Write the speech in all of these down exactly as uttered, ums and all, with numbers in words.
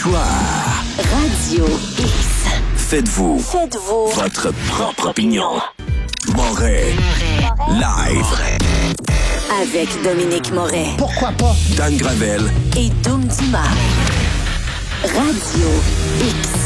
Québécois. Radio X. Faites-vous. Faites-vous. Votre propre opinion. Moret. Live. Avec Dominique Moret. Pourquoi pas? Dan Gravel. Et Doom Dumas. Radio X.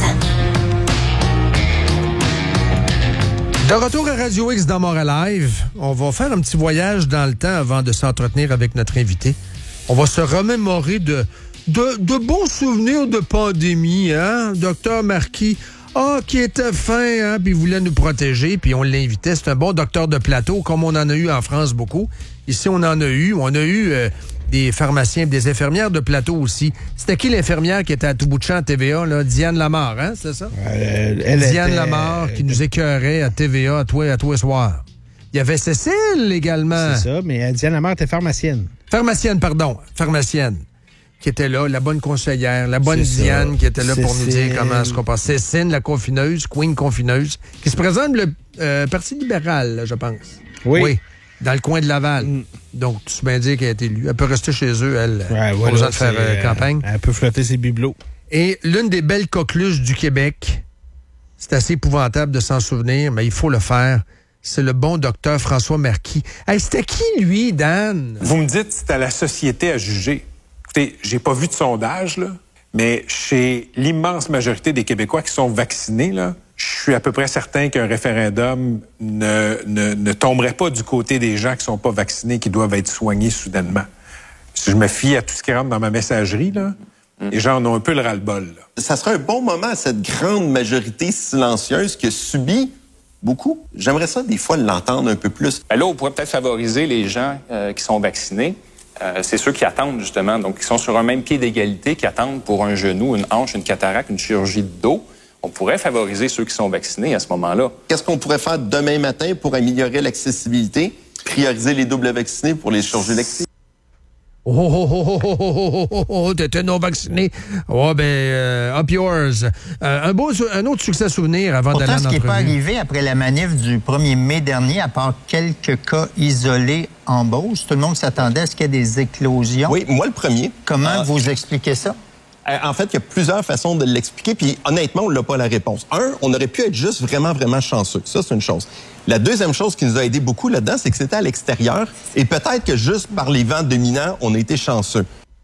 De retour à Radio X dans Moret Live, on va faire un petit voyage dans le temps avant de s'entretenir avec notre invité. On va se remémorer de, de, de bons souvenirs de pandémie, hein? Docteur Marquis, ah, qui était fin, hein? Puis il voulait nous protéger, puis on l'invitait. C'est un bon docteur de plateau, comme on en a eu en France beaucoup. Ici, on en a eu. On a eu euh, des pharmaciens, des infirmières de plateau aussi. C'était qui l'infirmière qui était à tout bout de champ à T V A, là? Diane Lamar, hein? C'est ça? Euh, elle Diane était... Lamar qui nous écœurait à T V A à tous à tous les soirs. Il y avait Cécile également. C'est ça, mais Diane Lamar était pharmacienne. Pharmacienne, pardon. Pharmacienne. Qui était là, la bonne conseillère, la bonne C'est Diane ça. qui était là Cécile. pour nous dire comment se comporte. Cécile, la confineuse, Queen confineuse, qui se présente le euh, Parti libéral, je pense. Oui. Oui. Dans le coin de Laval. Mm. Donc, tu sais bien dire qu'elle a été élue. Elle peut rester chez eux, elle, Ouais, pas voilà, besoin de faire euh, c'est, campagne. Elle peut flotter ses bibelots. Et l'une des belles coqueluches du Québec, c'est assez épouvantable de s'en souvenir, mais il faut le faire, c'est le bon docteur François Marquis. Hey, c'était qui, lui, Dan? Vous me dites, c'est à la société à juger. Écoutez, j'ai pas vu de sondage, là, mais chez l'immense majorité des Québécois qui sont vaccinés, là, je suis à peu près certain qu'un référendum ne, ne, ne tomberait pas du côté des gens qui sont pas vaccinés, qui doivent être soignés soudainement. Si je me fie à tout ce qui rentre dans ma messagerie, là, mm. les gens en ont un peu le ras-le-bol. Là. Ça serait un bon moment à cette grande majorité silencieuse qui a subi beaucoup. J'aimerais ça, des fois, l'entendre un peu plus. Ben là, on pourrait peut-être favoriser les gens euh, qui sont vaccinés. Euh, c'est ceux qui attendent, justement, donc qui sont sur un même pied d'égalité, qui attendent pour un genou, une hanche, une cataracte, une chirurgie de dos. On pourrait favoriser ceux qui sont vaccinés à ce moment-là. Qu'est-ce qu'on pourrait faire demain matin pour améliorer l'accessibilité, prioriser les doubles vaccinés pour les chirurgies électives? Oh, oh, oh, oh, oh, oh, oh, t'étais non vacciné. Oh, ben, euh, up yours. Euh, un, beau, un autre succès souvenir avant Pourtant, d'aller en ce qui n'est pas entrevue. arrivé après la manif du premier mai dernier, à part quelques cas isolés en Beauce, tout le monde s'attendait à ce qu'il y ait des éclosions. Oui, moi le premier. Comment Euh, vous expliquez ça? En fait, il y a plusieurs façons de l'expliquer, puis honnêtement, on n'a pas la réponse. Un, on aurait pu être juste vraiment, vraiment chanceux. Ça, c'est une chose. La deuxième chose qui nous a aidé beaucoup là-dedans, c'est que c'était à l'extérieur, et peut-être que juste par les vents dominants, on a été chanceux.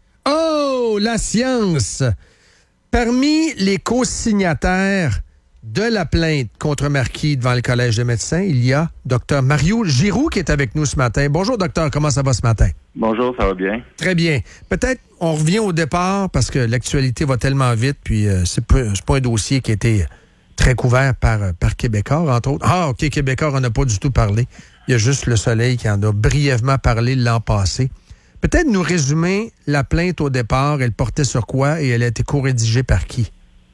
Oh, la science! Parmi les co-signataires de la plainte contre Marquis devant le Collège des médecins, il y a Dr Mario Giroux qui est avec nous ce matin. Bonjour, docteur. Comment ça va ce matin? Bonjour, ça va bien? Très bien. Peut-être on revient au départ parce que l'actualité va tellement vite, puis euh, c'est pas, c'est pas un dossier qui a été très couvert par, par Québécois, entre autres. Ah, OK, Québécois, on n'a pas du tout parlé. Il y a juste Le Soleil qui en a brièvement parlé l'an passé. Peut-être nous résumer la plainte au départ, elle portait sur quoi et elle a été co-rédigée par qui?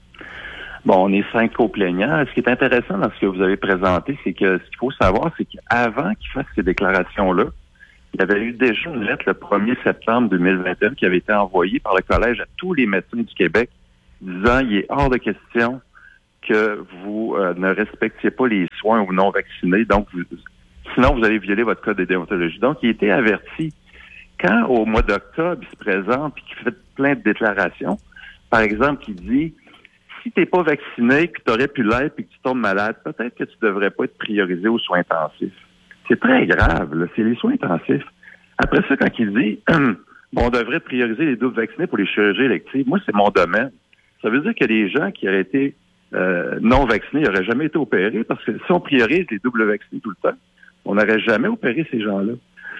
Bon, on est cinq co-plaignants. Ce qui est intéressant dans ce que vous avez présenté, c'est que ce qu'il faut savoir, c'est qu'avant qu'il fasse ces déclarations-là, il y avait eu déjà une lettre le premier septembre deux mille vingt et un qui avait été envoyée par le Collège à tous les médecins du Québec disant il est hors de question que vous euh, ne respectiez pas les soins aux non-vaccinés, donc vous, sinon vous allez violer votre code de déontologie. Donc, il était averti. Quand, au mois d'octobre, il se présente et qu'il fait plein de déclarations, par exemple, il dit si tu n'es pas vacciné, puis tu aurais pu l'être, puis que tu tombes malade, peut-être que tu ne devrais pas être priorisé aux soins intensifs. C'est très grave, là. C'est les soins intensifs. Après ça, quand il dit bon, on devrait prioriser les doubles vaccinés pour les chirurgies électives, moi, c'est mon domaine. Ça veut dire que les gens qui auraient été euh, non vaccinés n'auraient jamais été opérés, parce que si on priorise les doubles vaccinés tout le temps, on n'aurait jamais opéré ces gens-là.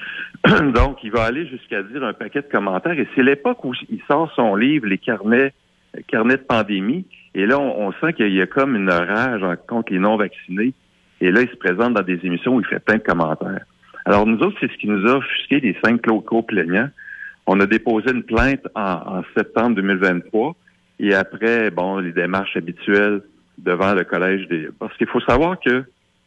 Donc, il va aller jusqu'à dire un paquet de commentaires, et c'est l'époque où il sort son livre, les carnets, carnets de pandémie, et là, on, on sent qu'il y a comme une rage contre les non-vaccinés, et là, il se présente dans des émissions où il fait plein de commentaires. Alors, nous autres, c'est ce qui nous a offusqué, les cinq co-plaignants. On a déposé une plainte en, en septembre deux mille vingt-trois, et après, bon, les démarches habituelles devant le Collège des... Parce qu'il faut savoir que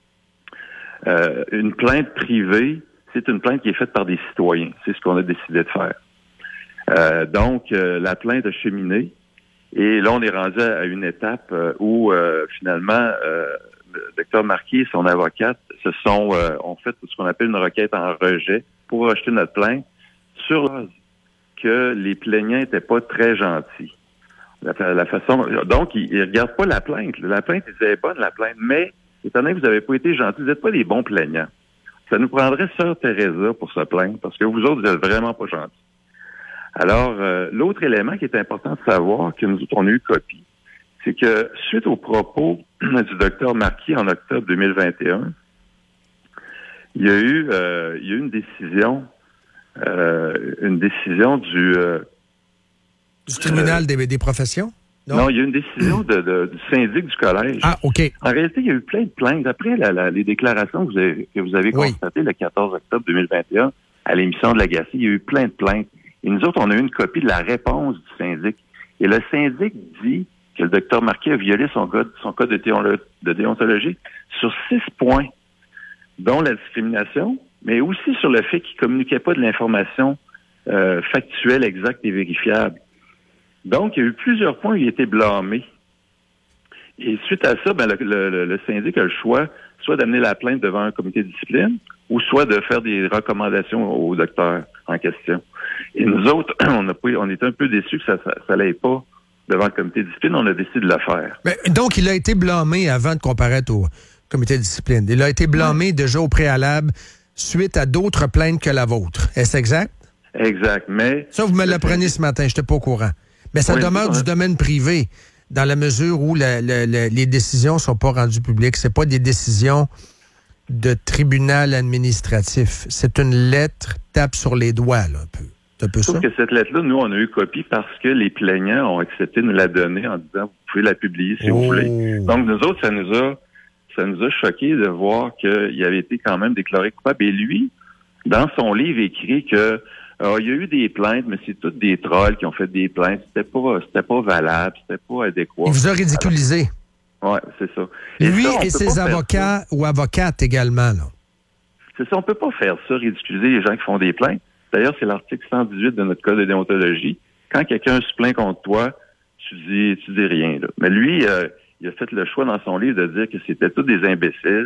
euh, une plainte privée, c'est une plainte qui est faite par des citoyens. C'est ce qu'on a décidé de faire. Euh, donc, euh, la plainte a cheminé. Et là, on est rendu à une étape euh, où, euh, finalement, euh, le docteur Marquis et son avocate se sont, euh, ont fait ce qu'on appelle une requête en rejet pour rejeter notre plainte sur que les plaignants n'étaient pas très gentils. la, la façon. Donc, ils ne regardent pas la plainte. La plainte, ils disaient bonne, la plainte, mais étant donné que vous n'avez pas été gentils, vous n'êtes pas des bons plaignants. Ça nous prendrait Sœur Teresa pour se plaindre, parce que vous autres, vous n'êtes vraiment pas gentils. Alors, euh, l'autre élément qui est important de savoir, que nous autres, on a eu copie, c'est que suite aux propos du docteur Marquis en octobre deux mille vingt et un, il y a eu, euh, il y a eu une décision, euh, une décision du... Euh, du tribunal euh, des, des professions? Non? non, il y a eu une décision de, de, du syndic du collège. Ah, OK. En réalité, il y a eu plein de plaintes. Après la, la, les déclarations que vous avez, que vous avez oui. constatées le quatorze octobre deux mille vingt et un à l'émission de l'Agacé, il y a eu plein de plaintes. Et nous autres, on a eu une copie de la réponse du syndic. Et le syndic dit que le docteur Marquis a violé son code, son code de, théolo- de déontologie sur six points, dont la discrimination, mais aussi sur le fait qu'il ne communiquait pas de l'information euh, factuelle, exacte et vérifiable. Donc, il y a eu plusieurs points où il a été blâmé. Et suite à ça, ben, le, le, le syndic a le choix soit d'amener la plainte devant un comité de discipline ou soit de faire des recommandations au docteur en question. Et nous autres, on a pris, on était un peu déçus que ça n'allait pas devant le comité de discipline. On a décidé de le faire. Mais, donc, il a été blâmé avant de comparaître au comité de discipline. Il a été blâmé oui. déjà au préalable suite à d'autres plaintes que la vôtre. Est-ce exact? Exact, mais... Ça, vous me l'apprenez ce matin, je n'étais pas au courant. Mais ça oui, demeure du domaine privé, dans la mesure où la, la, la, les décisions ne sont pas rendues publiques. Ce n'est pas des décisions de tribunal administratif. C'est une lettre tape sur les doigts, là, un peu. C'est un peu Sauf ça. que cette lettre-là, nous, on a eu copie parce que les plaignants ont accepté de nous la donner en disant « Vous pouvez la publier si oh. vous voulez ». Donc, nous autres, ça nous a ça nous a choqués de voir qu'il avait été quand même déclaré coupable. Et lui, dans son livre, écrit que alors, il y a eu des plaintes, mais c'est toutes des trolls qui ont fait des plaintes. C'était pas, c'était pas valable, c'était pas adéquat. Il vous a ridiculisé. Oui, c'est ça. Et lui ça, et ses avocats ou avocates également, là. C'est ça, on peut pas faire ça, ridiculiser les gens qui font des plaintes. D'ailleurs, c'est l'article cent dix-huit de notre code de déontologie. Quand quelqu'un se plaint contre toi, tu dis, tu dis rien, là. Mais lui, euh, il a fait le choix dans son livre de dire que c'était tous des imbéciles,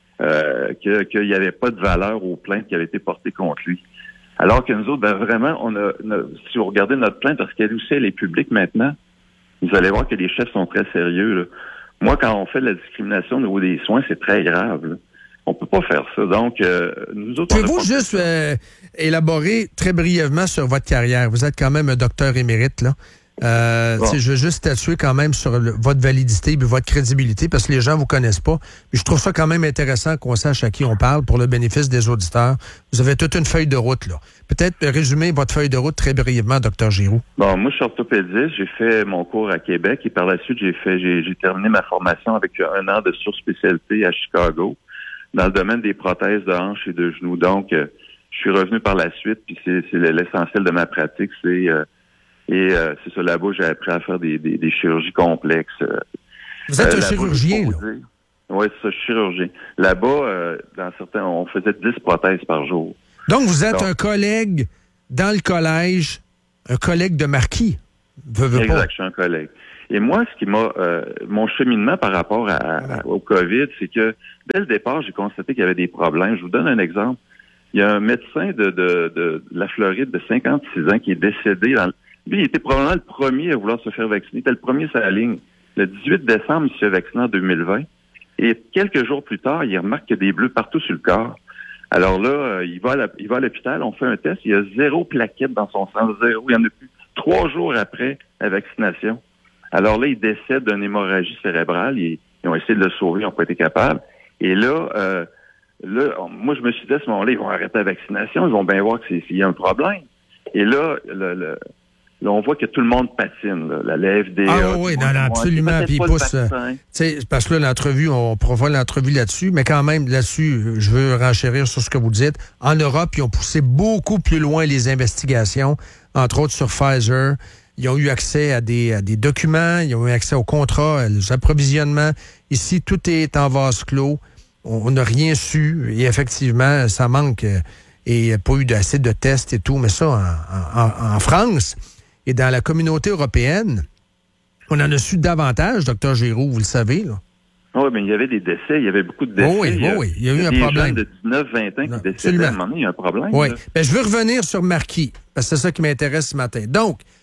euh, que, qu'il n'y avait pas de valeur aux plaintes qui avaient été portées contre lui. Alors que nous autres, ben vraiment, on a, si vous regardez notre plainte, parce qu'elle aussi, elle est publique maintenant, vous allez voir que les chefs sont très sérieux, là. Moi, quand on fait de la discrimination au niveau des soins, c'est très grave, là. On peut pas faire ça. Donc, euh, nous autres... Pouvez-vous juste euh, élaborer très brièvement sur votre carrière? Vous êtes quand même un docteur émérite, là. Euh, bon. Je veux juste statuer quand même sur le, votre validité et votre crédibilité parce que les gens vous connaissent pas. Puis je trouve ça quand même intéressant qu'on sache à qui on parle pour le bénéfice des auditeurs. Vous avez toute une feuille de route, là. Peut-être résumer votre feuille de route très brièvement, docteur Giroux. Bon, moi, je suis orthopédiste. J'ai fait mon cours à Québec et par la suite, j'ai fait, j'ai, j'ai terminé ma formation avec un an de surspécialité à Chicago dans le domaine des prothèses de hanches et de genoux. Donc, euh, je suis revenu par la suite puis c'est, c'est l'essentiel de ma pratique, c'est... Euh, Et euh, c'est ça, là-bas, j'ai appris à faire des, des, des chirurgies complexes. Euh, Vous êtes euh, un chirurgien, là? Oui, c'est ça, je suis chirurgien. Là-bas, euh, dans certains, on faisait dix prothèses par jour. Donc, vous êtes Donc, un collègue dans le collège, un collègue de Marquis. Veux, veux exact, pas. je suis un collègue. Et moi, ce qui m'a... Euh, mon cheminement par rapport à, à, au COVID, c'est que dès le départ, j'ai constaté qu'il y avait des problèmes. Je vous donne un exemple. Il y a un médecin de, de, de, de la Floride de cinquante-six ans qui est décédé dans... Lui, il était probablement le premier à vouloir se faire vacciner. Il était le premier sur la ligne. Le dix-huit décembre, il se fait vacciner en deux mille vingt. Et quelques jours plus tard, il remarque qu'il y a des bleus partout sur le corps. Alors là, euh, il va à la, il va à l'hôpital, on fait un test, il y a zéro plaquette dans son sang, zéro. Il y en a plus. Trois jours après la vaccination. Alors là, il décède d'une hémorragie cérébrale. Ils, ils ont essayé de le sauver, ils n'ont pas été capables. Et là, euh, là, on, moi, je me suis dit à ce moment-là, ils vont arrêter la vaccination, ils vont bien voir qu'il y a un problème. Et là, le... le Là, on voit que tout le monde patine, là. La F D A. Ah oui, non, non, absolument. Puis il pousse. Euh, parce que là, l'entrevue, on pourra l'entrevue là-dessus, mais quand même, là-dessus, je veux renchérir sur ce que vous dites. En Europe, ils ont poussé beaucoup plus loin les investigations, entre autres sur Pfizer. Ils ont eu accès à des, à des documents, ils ont eu accès aux contrats, aux approvisionnements. Ici, tout est en vase clos. On n'a rien su. Et effectivement, ça manque. Et il n'y a pas eu assez de tests et tout. Mais ça, en, en, en France... Et dans la communauté européenne, on en a su davantage, docteur Giroux, vous le savez, là. Oui, mais il y avait des décès, il y avait beaucoup de décès. Oh oui, oui, oui, il y a eu il y a un des problème. Jeunes de dix-neuf vingt ans qui décédaient. À un moment donné, il y a un problème. Oui. Là. Ben, je veux revenir sur Marquis, parce que c'est ça qui m'intéresse ce matin. Donc,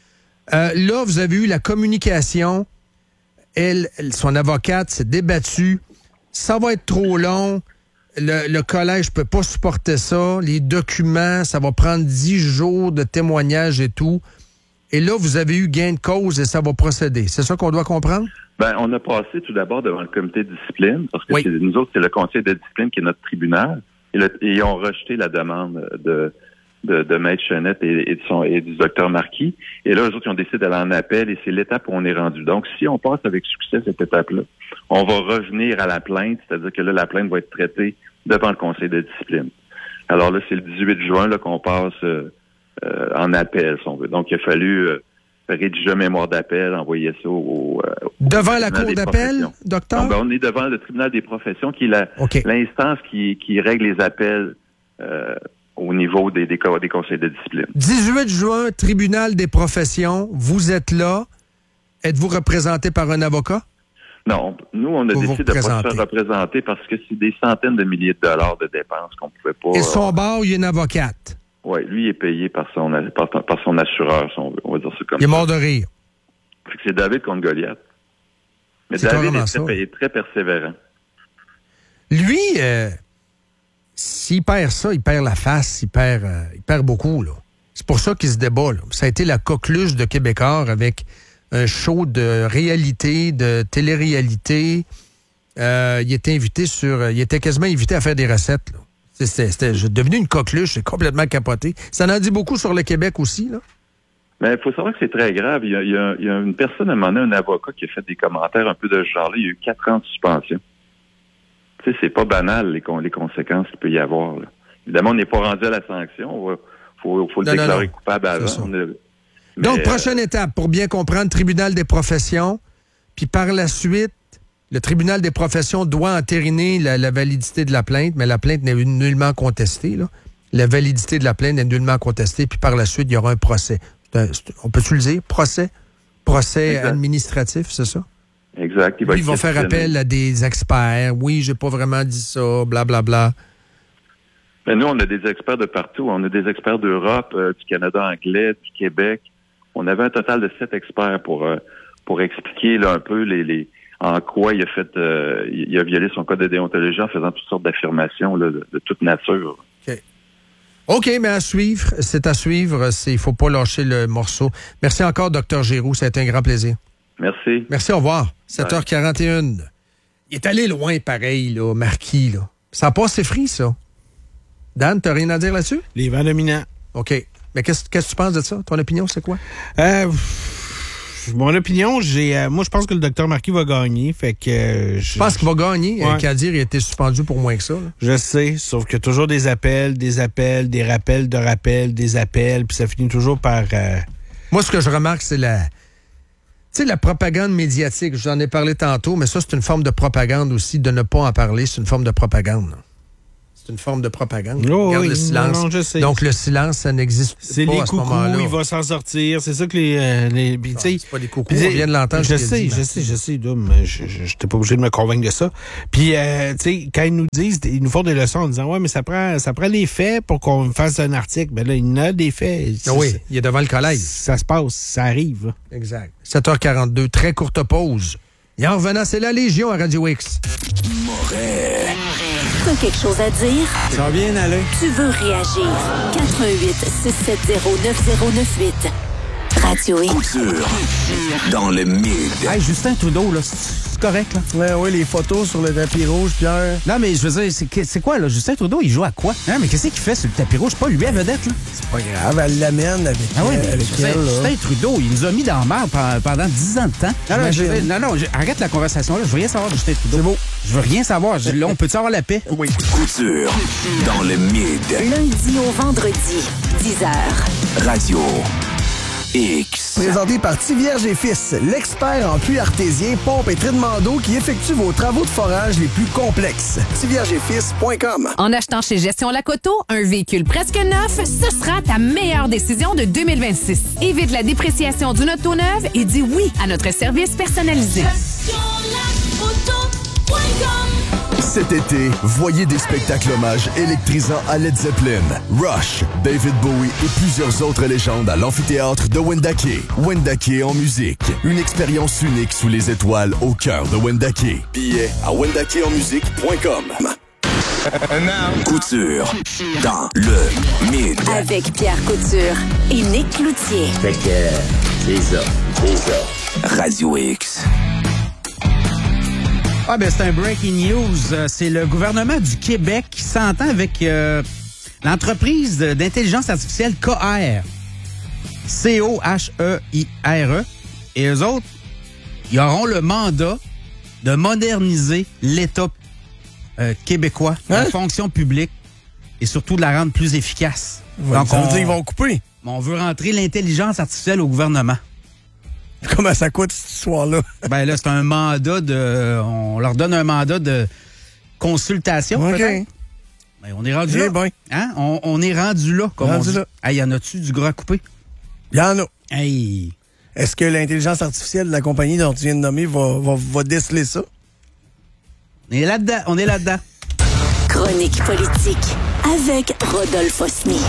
Euh, là, vous avez eu la communication. Elle, elle son avocate s'est débattue. Ça va être trop long. Le, le collège ne peut pas supporter ça. Les documents, ça va prendre dix jours de témoignages et tout. Et là, vous avez eu gain de cause et ça va procéder. C'est ça qu'on doit comprendre? Ben, on a passé tout d'abord devant le comité de discipline, parce que oui. c'est, nous autres, c'est le conseil de discipline qui est notre tribunal. Et, le, et ils ont rejeté la demande de, de, de Maître Chenette et, et, de son, et du docteur Marquis. Et là, eux autres, ils ont décidé d'aller en appel et c'est l'étape où on est rendu. Donc, si on passe avec succès cette étape-là, on va revenir à la plainte, c'est-à-dire que là, la plainte va être traitée devant le conseil de discipline. Alors là, c'est le dix-huit juin là, qu'on passe euh, euh, en appel, si on veut. Donc, il a fallu euh, rédiger un mémoire d'appel, envoyer ça au... Euh, au devant la cour d'appel, docteur? Donc, ben, on est devant le tribunal des professions, qui est la, okay. l'instance qui, qui règle les appels euh, au niveau des, des, des conseils de discipline. dix-huit juin, tribunal des professions, vous êtes là. Êtes-vous représenté par un avocat? Non, nous, on a vous décidé de ne pas se faire représenter parce que c'est des centaines de milliers de dollars de dépenses qu'on ne pouvait pas... Et son bord, il y a une avocate. Oui, lui, il est payé par son, par, par son assureur, si on veut. On va dire ça comme ça. Il est mort de rire. Fait que c'est David contre Goliath. Mais c'est David est ça, très, est très persévérant. Lui, euh, s'il perd ça, il perd la face, il perd, euh, il perd beaucoup, là. C'est pour ça qu'il se débat, là. Ça a été la coqueluche de Québécois avec un show de réalité, de télé-réalité. Euh, il était invité sur... Il était quasiment invité à faire des recettes, là. C'était, c'était devenu une coqueluche, c'est complètement capoté. Ça en dit beaucoup sur le Québec aussi, là. Mais il faut savoir que c'est très grave. Il y a, il y a, il y a une personne, à un moment donné, un avocat qui a fait des commentaires un peu de ce genre-là. Il y a eu quatre ans de suspension. Tu sais, c'est pas banal, les, con- les conséquences qu'il peut y avoir, là. Évidemment, on n'est pas rendu à la sanction. Il faut, faut le non, déclarer non, non. coupable avant. On a, mais, Donc, prochaine euh, étape, pour bien comprendre, tribunal des professions, puis par la suite, le tribunal des professions doit entériner la, la validité de la plainte, mais la plainte n'est nullement contestée, là. La validité de la plainte est nullement contestée, puis par la suite, il y aura un procès. C'est un, c'est, on peut-tu le dire? Procès? Procès exact. Administratif, c'est ça? Exact. Il va, Lui, il va faire appel à des experts. Oui, j'ai pas vraiment dit ça, blablabla. Bla, bla. Mais nous, on a des experts de partout. On a des experts d'Europe, euh, du Canada anglais, du Québec. On avait un total de sept experts pour euh, pour expliquer là, un peu les, les en quoi il a fait euh, il a violé son code de déontologie en faisant toutes sortes d'affirmations là, de, de toute nature. OK. OK, mais à suivre. C'est à suivre. Il ne faut pas lâcher le morceau. Merci encore, docteur Giroux. Ça a été un grand plaisir. Merci. Merci, au revoir. sept heures quarante et une. Il est allé loin, pareil, là, Marquis, là. Ça a passé free, ça. Dan, t'as rien à dire là-dessus? Les vents dominants. OK. Mais qu'est-ce, qu'est-ce que tu penses de ça? Ton opinion, c'est quoi? Euh, mon opinion, j'ai, euh, moi, je pense que le docteur Marquis va gagner. Fait que. Euh, je pense qu'il va gagner. Ouais. Qu'à dire, il a été suspendu pour moins que ça. Là. Je sais, sauf qu'il y a toujours des appels, des appels, des rappels de rappels, des appels, puis ça finit toujours par. Euh... Moi, ce que je remarque, c'est la. Tu sais, la propagande médiatique. Je vous en ai parlé tantôt, mais ça, c'est une forme de propagande aussi. De ne pas en parler, c'est une forme de propagande. Là. C'est une forme de propagande. Oh, Regarde oui, le silence. Non, non, je sais. Donc, le silence, ça n'existe c'est pas les à ce coucous, moment-là. Il va s'en sortir. C'est ça que les... Euh, les pis, non, c'est pas des coucous, pis, on vient de l'entendre. Je sais, dit, je sais, je sais, je sais, mais je n'étais pas obligé de me convaincre de ça. Puis, euh, tu sais, quand ils nous disent, ils nous font des leçons en disant, ouais, mais ça prend ça prend les faits pour qu'on fasse un article. Ben là, il y en a des faits. Ah oui, il est devant le collège. Ça se passe, ça arrive. Là. Exact. sept heures quarante-deux, très courte pause. Et en revenant, c'est la Légion à Radio X. Moret. T'as quelque chose à dire? Ça va bien aller. Tu veux réagir? quatre un huit six sept zéro neuf zéro neuf huit. Radio X. Couture. Dans le mid. Hey, Justin Trudeau, là, c'est correct, là? Ouais, ouais, les photos sur le tapis rouge, Pierre. Non, mais je veux dire, c'est, c'est quoi, là? Justin Trudeau, il joue à quoi? Hein, mais qu'est-ce qu'il fait sur le tapis rouge? C'est pas lui à vedette, là? C'est pas grave, elle l'amène avec, ah ouais, euh, avec Justin, elle, là. Justin Trudeau, il nous a mis dans la merde pendant dix ans de temps. Non, non, je, non, non, je, arrête la conversation, là. Je veux rien savoir de Justin Trudeau. C'est beau. Je veux rien savoir. Je, là, on peut-tu avoir la paix? Oui. Couture. Dans le mid. Lundi au vendredi, dix heures. Radio X. Présenté par Tivierge et Fils, l'expert en puits artésien, pompe et traitement d'eau qui effectue vos travaux de forage les plus complexes. tivierge et fils point com. En achetant chez Gestion Lacoto, un véhicule presque neuf, ce sera ta meilleure décision de deux mille vingt-six. Évite la dépréciation d'une auto neuve et dis oui à notre service personnalisé. Gestion Lacoto point com. Cet été, voyez des spectacles hommages électrisants à Led Zeppelin, Rush, David Bowie et plusieurs autres légendes à l'amphithéâtre de Wendake. Wendake en musique. Une expérience unique sous les étoiles au cœur de Wendake. Billets à wendake en musique point com. Couture dans le mid. Avec Pierre Couture et Nick Cloutier. Fait que, c'est ça, c'est ça. Radio X. Ah ben c'est un breaking news. C'est le gouvernement du Québec qui s'entend avec euh, l'entreprise d'intelligence artificielle C O R. C O H E I R E. Et eux autres, ils auront le mandat de moderniser l'État euh, québécois, hein? La fonction publique, et surtout de la rendre plus efficace. Ouais, donc, ça veut on, dire qu'ils vont couper. On veut rentrer l'intelligence artificielle au gouvernement. Comment ça coûte, cette histoire-là? Ben là, c'est un mandat de... On leur donne un mandat de consultation, okay. peut-être. Ben, on est rendu eh là. Ben. Hein? On, on est rendu là, comme rendu on dit. Là. Hey, y en a-tu du gras coupé? Y en a. Hey. Est-ce que l'intelligence artificielle de la compagnie dont tu viens de nommer va, va, va déceler ça? On est là-dedans. On est là-dedans. Chronique politique avec Rodolphe Osny.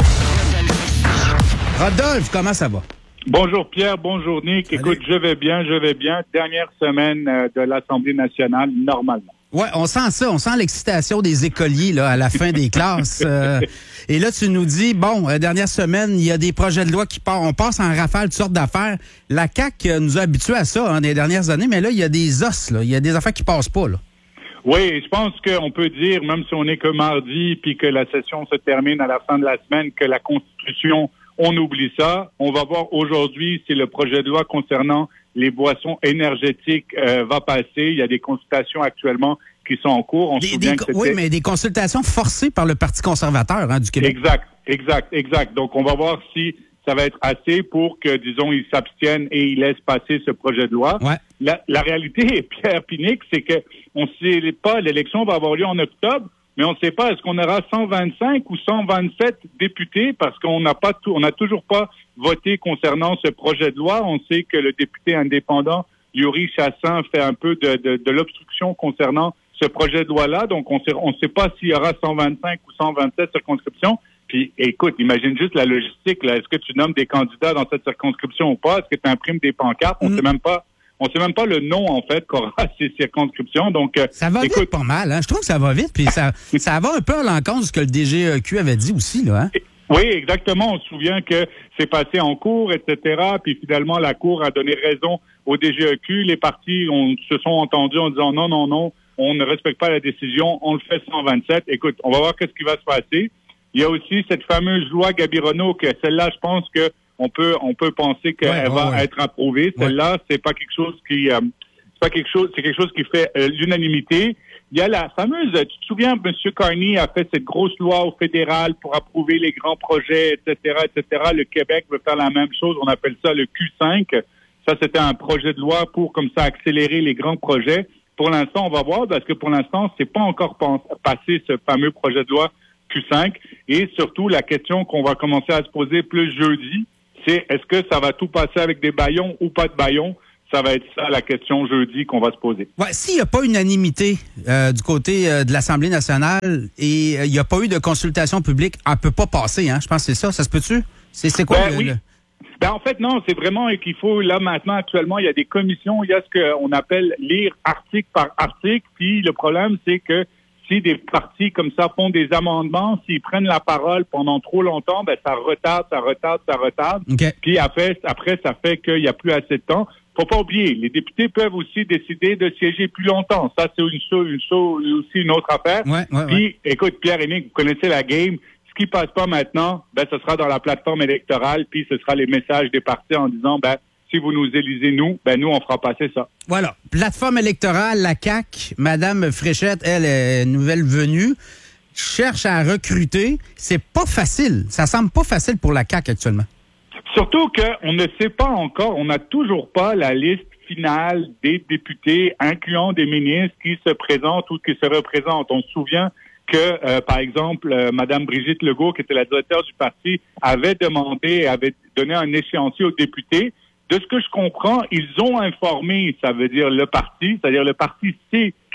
Rodolphe, comment ça va? Bonjour Pierre, bonjour Nick. Salut. Écoute, je vais bien, je vais bien. Dernière semaine euh, de l'Assemblée nationale, normalement. Ouais, on sent ça, on sent l'excitation des écoliers là à la fin des classes. Euh, et là, tu nous dis, bon, euh, dernière semaine, il y a des projets de loi qui partent, on passe en rafale toutes sortes d'affaires. La C A Q nous a habitués à ça hein, des dernières années, mais là, il y a des os, là, il y a des affaires qui passent pas là. Oui, je pense qu'on peut dire, même si on n'est que mardi, puis que la session se termine à la fin de la semaine, que la Constitution, on oublie ça. On va voir aujourd'hui si le projet de loi concernant les boissons énergétiques euh, va passer. Il y a des consultations actuellement qui sont en cours. On des, se souvient des, que c'était... Oui, mais des consultations forcées par le Parti conservateur hein, du Québec. Exact, exact, exact. Donc, on va voir si ça va être assez pour que, disons, ils s'abstiennent et ils laissent passer ce projet de loi. Ouais. La, la réalité, Pierre Pinique, c'est que on sait pas, l'élection va avoir lieu en octobre, mais on ne sait pas, est-ce qu'on aura cent vingt-cinq ou cent vingt-sept députés parce qu'on n'a pas tout, on n'a toujours pas voté concernant ce projet de loi. On sait que le député indépendant, Yuri Chassin, fait un peu de, de, de l'obstruction concernant ce projet de loi-là. Donc, on sait, on sait pas s'il y aura cent vingt-cinq ou cent vingt-sept circonscriptions. Puis, écoute, imagine juste la logistique, là. Est-ce que tu nommes des candidats dans cette circonscription ou pas? Est-ce que tu imprimes des pancartes? On mm. sait même pas. On sait même pas le nom, en fait, qu'aura ces circonscriptions. Donc, euh, ça va écoute, vite pas mal, hein. Je trouve que ça va vite, puis ça, ça va un peu à l'encontre de ce que le D G E Q avait dit aussi, là, hein. Oui, exactement. On se souvient que c'est passé en cours, et cetera. Puis finalement, la Cour a donné raison au D G E Q. Les partis on, se sont entendus en disant non, non, non, on ne respecte pas la décision, on le fait cent vingt-sept. Écoute, on va voir qu'est-ce qui va se passer. Il y a aussi cette fameuse loi Gabironneau, que celle-là, je pense que on peut on peut penser qu'elle ouais, va ouais. être approuvée. Celle-là, ouais. c'est pas quelque chose qui euh, c'est pas quelque chose, c'est quelque chose qui fait euh, l'unanimité. Il y a la fameuse, tu te souviens, M. Carney a fait cette grosse loi au fédéral pour approuver les grands projets, et cetera, et cetera. Le Québec veut faire la même chose. On appelle ça le Q cinq. Ça, c'était un projet de loi pour, comme ça, accélérer les grands projets. Pour l'instant, on va voir, parce que pour l'instant, c'est pas encore passé ce fameux projet de loi Q cinq. Et surtout, la question qu'on va commencer à se poser plus jeudi, c'est est-ce que ça va tout passer avec des bâillons ou pas de bâillons? Ça va être ça la question jeudi qu'on va se poser. Ouais, s'il n'y a pas unanimité euh, du côté euh, de l'Assemblée nationale et il euh, n'y a pas eu de consultation publique, elle ne peut pas passer, hein? Je pense que c'est ça. Ça se peut-tu? C'est, c'est quoi ben, le, oui. le... Ben, en fait, non, c'est vraiment qu'il faut, là, maintenant, actuellement, il y a des commissions, il y a ce qu'on appelle lire article par article, puis le problème, c'est que si des partis comme ça font des amendements, s'ils prennent la parole pendant trop longtemps, ben ça retarde, ça retarde, ça retarde. Okay. Puis après, après, ça fait qu'il n'y a plus assez de temps. Faut pas oublier, les députés peuvent aussi décider de siéger plus longtemps. Ça, c'est une chose, une chose, aussi une autre affaire. Ouais, ouais, Puis, ouais. écoute, Pierre et Nick, vous connaissez la game. Ce qui passe pas maintenant, ben, ce sera dans la plateforme électorale, puis ce sera les messages des partis en disant, ben, si vous nous élisez, nous, ben, nous, on fera passer ça. Voilà. Plateforme électorale, la C A Q, Madame Fréchette, elle est nouvelle venue, cherche à recruter. C'est pas facile. Ça semble pas facile pour la C A Q actuellement. Surtout qu'on ne sait pas encore, on n'a toujours pas la liste finale des députés, incluant des ministres qui se présentent ou qui se représentent. On se souvient que, euh, par exemple, euh, Mme Brigitte Legault, qui était la directrice du parti, avait demandé, avait donné un échéancier aux députés. De ce que je comprends, ils ont informé, ça veut dire le parti, c'est-à-dire le parti sait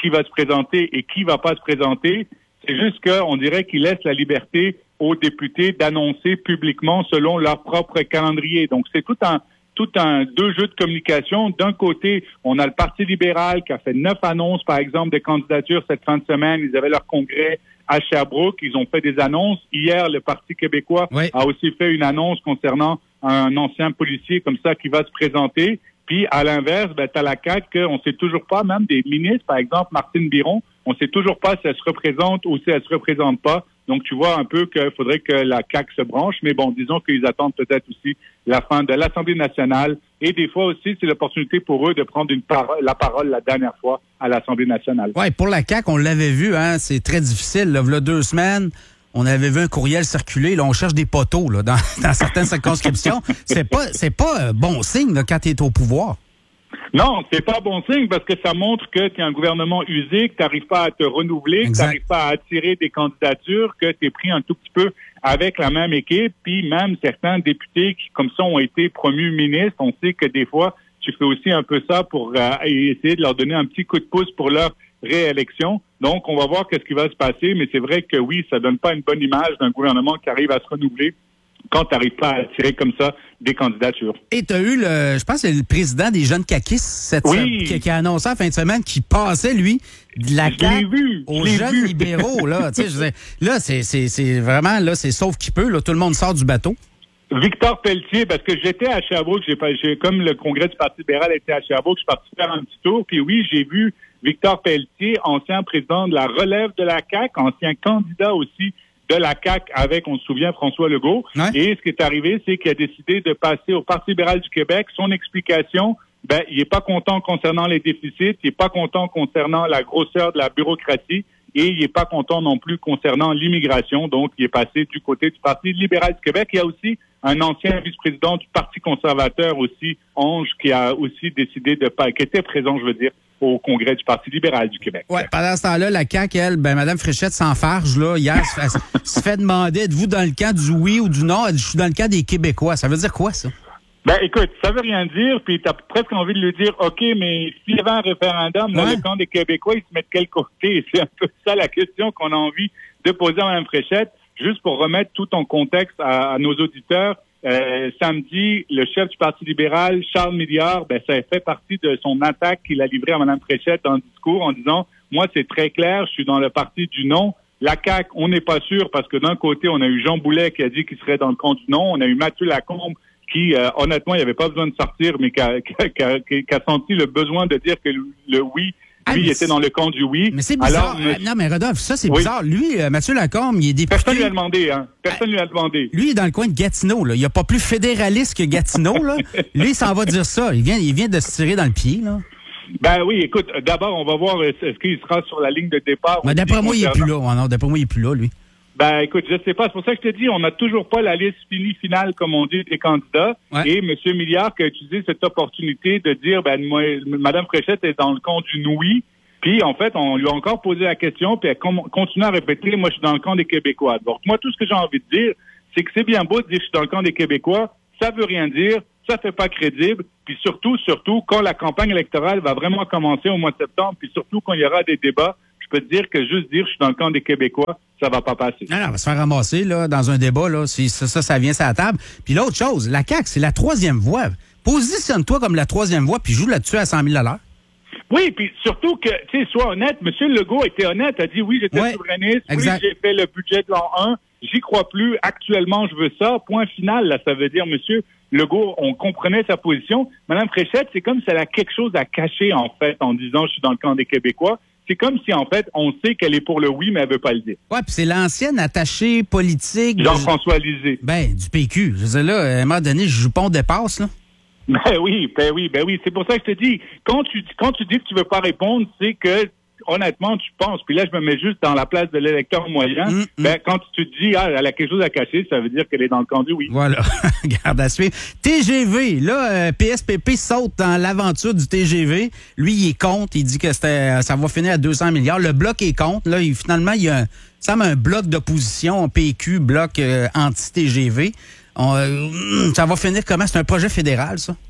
qui va se présenter et qui va pas se présenter. C'est juste qu'on dirait qu'il laisse la liberté aux députés d'annoncer publiquement selon leur propre calendrier. Donc, c'est tout un tout un deux jeux de communication. D'un côté, on a le Parti libéral qui a fait neuf annonces, par exemple, des candidatures cette fin de semaine. Ils avaient leur congrès à Sherbrooke. Ils ont fait des annonces. Hier, le Parti québécois oui. a aussi fait une annonce concernant un ancien policier comme ça qui va se présenter. Puis, à l'inverse, ben, t'as la C A Q, on sait toujours pas, même des ministres, par exemple, Martine Biron, on sait toujours pas si elle se représente ou si elle se représente pas. Donc, tu vois un peu qu'il faudrait que la C A Q se branche. Mais bon, disons qu'ils attendent peut-être aussi la fin de l'Assemblée nationale. Et des fois aussi, c'est l'opportunité pour eux de prendre une par- la parole la dernière fois à l'Assemblée nationale. Oui, pour la C A Q, on l'avait vu, hein, c'est très difficile. Là, il y a deux semaines, on avait vu un courriel circuler. Là, on cherche des poteaux là, dans, dans certaines circonscriptions. C'est pas, c'est pas bon signe là, quand tu es au pouvoir. Non, c'est pas bon signe parce que ça montre que tu es un gouvernement usé, que tu n'arrives pas à te renouveler, exact. que tu n'arrives pas à attirer des candidatures, que tu es pris un tout petit peu avec la même équipe. Puis même certains députés qui, comme ça, ont été promus ministres, on sait que des fois, tu fais aussi un peu ça pour euh, essayer de leur donner un petit coup de pouce pour leur réélection. Donc, on va voir qu'est-ce qui va se passer, mais c'est vrai que oui, ça donne pas une bonne image d'un gouvernement qui arrive à se renouveler quand tu n'arrives pas à attirer comme ça des candidatures. Et tu as eu, le, je pense, c'est le président des jeunes caquistes cette oui. semaine, qui, qui a annoncé en fin de semaine qu'il passait, lui, de la C A Q aux jeunes vu. libéraux. Là, tu sais, je sais, là c'est, c'est, c'est vraiment, là, c'est sauf qui peut. Là, tout le monde sort du bateau. Victor Pelletier, parce que j'étais à Sherbrooke, j'ai, j'ai, comme le congrès du Parti libéral était à Sherbrooke, je suis parti faire un petit tour, puis oui, j'ai vu Victor Pelletier, ancien président de la relève de la C A Q, ancien candidat aussi de la C A Q avec, on se souvient, François Legault. Ouais. Et ce qui est arrivé, c'est qu'il a décidé de passer au Parti libéral du Québec. Son explication, ben, il est pas content concernant les déficits, il est pas content concernant la grosseur de la bureaucratie et il est pas content non plus concernant l'immigration. Donc, il est passé du côté du Parti libéral du Québec. Il y a aussi un ancien vice-président du Parti conservateur aussi, Ange, qui a aussi décidé de pas, qui était présent, je veux dire, au congrès du Parti libéral du Québec. Ouais, pendant ce temps-là, la C A Q, elle, ben, Mme Fréchette s'enfarge, là, hier, se, se fait demander, êtes-vous dans le camp du oui ou du non? Elle dit, je suis dans le camp des Québécois. Ça veut dire quoi, ça? Ben, écoute, ça veut rien dire, puis t'as presque envie de lui dire, OK, mais s'il y avait un référendum dans ouais. le camp des Québécois, ils se mettent de quel côté? C'est un peu ça la question qu'on a envie de poser à Mme Fréchette, juste pour remettre tout en contexte à, à nos auditeurs. Euh, samedi, le chef du Parti libéral, Charles Milliard, ben, ça fait partie de son attaque qu'il a livrée à Mme Fréchette dans le discours en disant, moi, c'est très clair, je suis dans le parti du non. La C A Q, on n'est pas sûr parce que d'un côté, on a eu Jean Boulet qui a dit qu'il serait dans le camp du non. On a eu Mathieu Lacombe qui, euh, honnêtement, il n'y avait pas besoin de sortir, mais qui a, qui, a, qui, a, qui a senti le besoin de dire que le, le oui, lui, il était dans le camp du oui. Mais c'est bizarre. Alors, mais... Non, mais Rodolphe, ça, c'est oui. bizarre. Lui, euh, Mathieu Lacombe, il est député. Personne lui a demandé, hein. Personne lui a demandé. Lui, il est dans le coin de Gatineau, là. Il n'y a pas plus fédéraliste que Gatineau, là. Lui, il s'en va dire ça. Il vient, il vient de se tirer dans le pied, là. Ben oui, écoute, d'abord, on va voir est-ce qu'il sera sur la ligne de départ. Mais d'après moi, il est plus là. Oh non, d'après moi, il est plus là, lui. Ben, écoute, je sais pas. C'est pour ça que je te dis, on n'a toujours pas la liste finie finale, comme on dit, des candidats. Ouais. Et M. Milliard qui a utilisé cette opportunité de dire, ben, moi, Mme Fréchette est dans le camp du oui. Puis, en fait, on lui a encore posé la question, puis elle continue à répéter, moi, je suis dans le camp des Québécois. Donc, moi, tout ce que j'ai envie de dire, c'est que c'est bien beau de dire, je suis dans le camp des Québécois. Ça veut rien dire. Ça fait pas crédible. Puis surtout, surtout, quand la campagne électorale va vraiment commencer au mois de septembre, puis surtout quand il y aura des débats, je peux te dire que juste dire je suis dans le camp des Québécois, ça va pas passer. Non, non, on va se faire ramasser là, dans un débat, là, si ça, ça, ça vient sur la table. Puis l'autre chose, la C A Q, c'est la troisième voie. Positionne-toi comme la troisième voie, puis joue là-dessus à cent mille dollars. Oui, puis surtout que, tu sais, sois honnête, M. Legault était honnête, a dit oui, j'étais ouais, souverainiste, exact. oui, j'ai fait le budget de l'an un, j'y crois plus, actuellement, je veux ça, point final, là, ça veut dire, M. Legault, on comprenait sa position. Mme Fréchette, c'est comme si elle a quelque chose à cacher, en fait, en disant je suis dans le camp des Québécois. C'est comme si, en fait, on sait qu'elle est pour le oui, mais elle veut pas le dire. Ouais, puis c'est l'ancienne attachée politique. Jean-François Lisée. Ben, du P Q. Je veux dire, là, à un moment donné, Jupon dépasse, là. Ben oui, ben oui, ben oui. C'est pour ça que je te dis, quand tu, quand tu dis que tu veux pas répondre, c'est que, honnêtement, tu penses, puis là, je me mets juste dans la place de l'électeur moyen, mmh, ben, mmh. quand tu te dis, ah, elle a quelque chose à cacher, ça veut dire qu'elle est dans le camp du oui. Voilà. Garde à suivre. T G V, là, euh, P S P P saute dans l'aventure du T G V. Lui, il est contre. Il dit que c'était, ça va finir à deux cents milliards. Le bloc est contre. Là, il, finalement, il y a un, ça met un bloc d'opposition, P Q, bloc euh, anti-T G V. On, euh, ça va finir comment? C'est un projet fédéral, ça?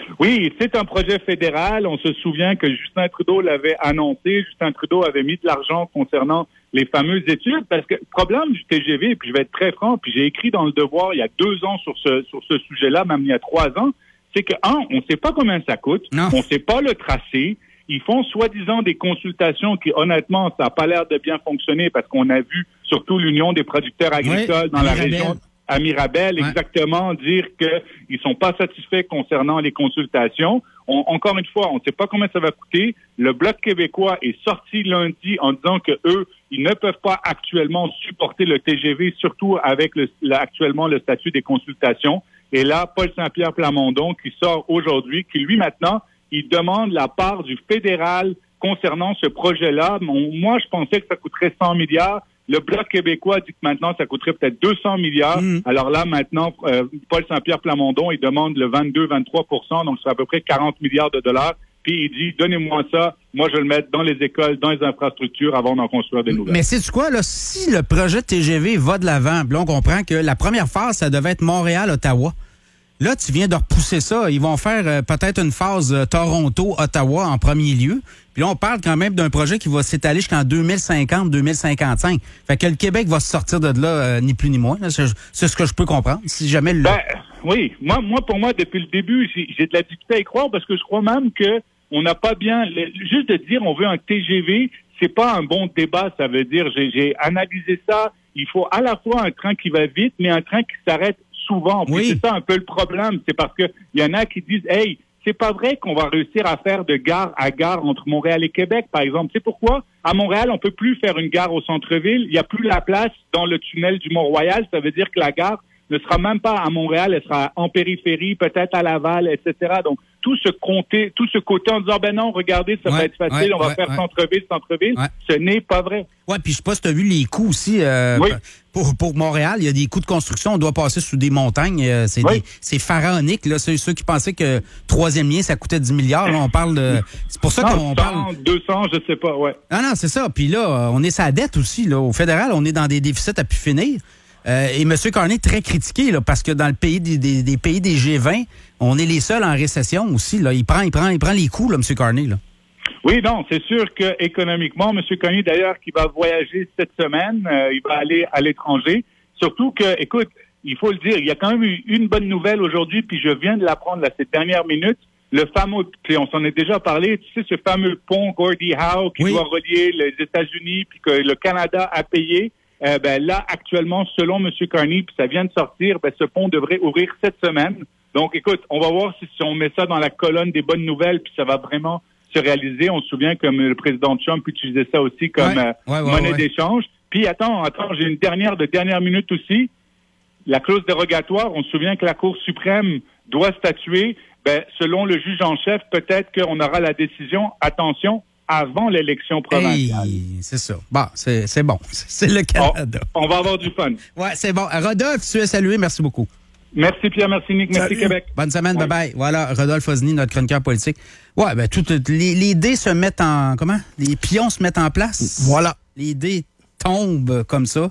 Oui, c'est un projet fédéral. On se souvient que Justin Trudeau l'avait annoncé. Justin Trudeau avait mis de l'argent concernant les fameuses études, parce que le problème du T G V, puis je vais être très franc, puis j'ai écrit dans Le Devoir il y a deux ans sur ce sur ce sujet-là, même il y a trois ans, c'est que, un, on ne sait pas combien ça coûte, non. On ne sait pas le tracé. Ils font soi-disant des consultations qui, honnêtement, ça n'a pas l'air de bien fonctionner, parce qu'on a vu surtout l'Union des producteurs agricoles oui, dans la Mirabel. région à Mirabel, ouais. exactement, dire qu'ils sont pas satisfaits concernant les consultations. On, encore une fois, on ne sait pas combien ça va coûter. Le Bloc québécois est sorti lundi en disant que eux, ils ne peuvent pas actuellement supporter le T G V, surtout avec le, là, actuellement le statut des consultations. Et là, Paul Saint-Pierre Plamondon qui sort aujourd'hui, qui lui maintenant, il demande la part du fédéral concernant ce projet-là. Moi, je pensais que ça coûterait cent milliards. Le Bloc québécois dit que maintenant, ça coûterait peut-être deux cents milliards. Mmh. Alors là, maintenant, euh, Paul Saint-Pierre Plamondon, il demande le vingt-deux à vingt-trois pour cent, donc c'est à peu près quarante milliards de dollars. Puis il dit, donnez-moi ça, moi je vais le mettre dans les écoles, dans les infrastructures avant d'en construire des nouvelles. Mais sais-tu quoi, là, si le projet T G V va de l'avant, là, on comprend que la première phase, ça devait être Montréal-Ottawa. Là, tu viens de repousser ça. Ils vont faire euh, peut-être une phase euh, Toronto-Ottawa en premier lieu. Puis là, on parle quand même d'un projet qui va s'étaler jusqu'en deux mille cinquante deux mille cinquante-cinq. Fait que le Québec va se sortir de là, euh, ni plus ni moins. Là. C'est, c'est ce que je peux comprendre. Si jamais le... Ben, oui. Moi, moi, pour moi, depuis le début, j'ai, j'ai de la difficulté à y croire parce que je crois même que on n'a pas bien... Le, juste de dire on veut un T G V, c'est pas un bon débat. Ça veut dire, j'ai, j'ai analysé ça. Il faut à la fois un train qui va vite, mais un train qui s'arrête souvent. Puis oui. C'est ça un peu le problème. C'est parce que il y en a qui disent, hey, c'est pas vrai qu'on va réussir à faire de gare à gare entre Montréal et Québec, par exemple. C'est pourquoi à Montréal, on peut plus faire une gare au centre-ville. Il y a plus la place dans le tunnel du Mont-Royal. Ça veut dire que la gare ne sera même pas à Montréal, elle sera en périphérie, peut-être à Laval, et cetera. Donc, tout ce côté, tout ce côté en disant, ben non, regardez, ça ouais, va être facile, ouais, on va ouais, faire ouais. centre-ville, centre-ville. Ouais. Ce n'est pas vrai. Ouais, puis je sais pas si tu as vu les coûts aussi. Euh, oui. pour, pour Montréal, il y a des coûts de construction, on doit passer sous des montagnes. Euh, c'est, oui. des, c'est pharaonique, là. C'est ceux qui pensaient que troisième lien, ça coûtait dix milliards. Là, on parle de. C'est pour ça non, qu'on cent, parle. deux cents, je sais pas, ouais. Non, non, c'est ça. Puis là, on est sa dette aussi, là. Au fédéral, on est dans des déficits à pu finir. Euh, et M. Carney est très critiqué là, parce que dans le pays des, des, des pays des G vingt, on est les seuls en récession aussi. Là. Il prend, il prend, il prend les coups, là, M. Carney. Là. Oui, non, c'est sûr que économiquement, M. Carney, d'ailleurs, qui va voyager cette semaine, euh, il va aller à l'étranger. Surtout que, écoute, il faut le dire, il y a quand même eu une bonne nouvelle aujourd'hui, puis je viens de l'apprendre là, cette dernière minute. Le fameux, puis on s'en est déjà parlé, tu sais, ce fameux pont Gordie Howe qui oui. doit relier les États-Unis, puis que le Canada a payé. Euh, ben là, actuellement, selon M. Carney, puis ça vient de sortir, ben ce pont devrait ouvrir cette semaine. Donc, écoute, on va voir si, si on met ça dans la colonne des bonnes nouvelles, puis ça va vraiment se réaliser. On se souvient comme le président Trump utilisait ça aussi comme ouais, euh, ouais, ouais, monnaie ouais. d'échange. Puis attends, attends, j'ai une dernière de dernière minute aussi. La clause dérogatoire, on se souvient que la Cour suprême doit statuer. Ben, selon le juge en chef, peut-être qu'on aura la décision. Attention, avant l'élection provinciale. Hey, c'est ça. Bon, c'est, c'est bon. C'est le Canada. On, on va avoir du fun. Ouais, c'est bon. Rodolphe, tu es salué. Merci beaucoup. Merci Pierre, merci Nick, merci Salut. Québec. Bonne semaine, ouais. Bye-bye. Voilà, Rodolphe Osny, notre chroniqueur politique. Ouais, ben, toutes les, les dés se mettent en... Comment? Les pions se mettent en place. Voilà. Les dés tombent comme ça.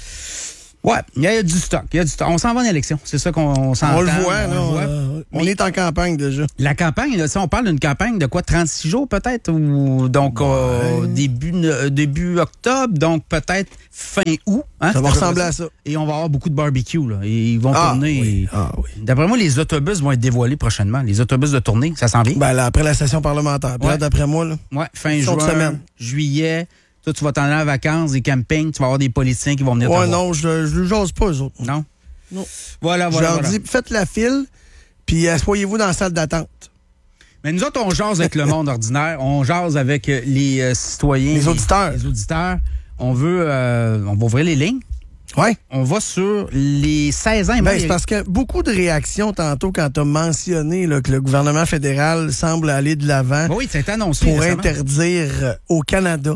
Ouais, il y a du stock. Il y a du stock. On s'en va en élection. C'est ça qu'on s'entend. On le voit, on, là, le voit. Euh, on est en campagne déjà. La campagne, là, on parle d'une campagne de quoi, trente-six jours peut-être? Ou donc ouais. euh, début, euh, début octobre, donc peut-être fin août. Hein? Ça va ressembler à ça. Et on va avoir beaucoup de barbecue. Là, et ils vont ah, tourner. Oui. Et, ah, oui. D'après moi, les autobus vont être dévoilés prochainement. Les autobus de tournée, ça s'en vient? Ben, là, après la session parlementaire. Ouais. Là, d'après moi, là, ouais, fin juin, semaine. Juillet. Toi, tu vas t'en aller en vacances, des campings, tu vas avoir des politiciens qui vont venir te voir. Ouais, non, je je j'ose pas, eux autres. Non? Non. Voilà, voilà. Je leur voilà. dis, faites la file, puis asseyez-vous dans la salle d'attente. Mais nous autres, on jase avec le monde ordinaire, on jase avec les euh, citoyens. Les auditeurs. Les, les auditeurs. On veut, euh, on va ouvrir les lignes. Ouais. On va sur les seize ans. Et ben, c'est parce que beaucoup de réactions tantôt quand tu as mentionné là, que le gouvernement fédéral semble aller de l'avant. Oui, c'est annoncé pour récemment. Interdire au Canada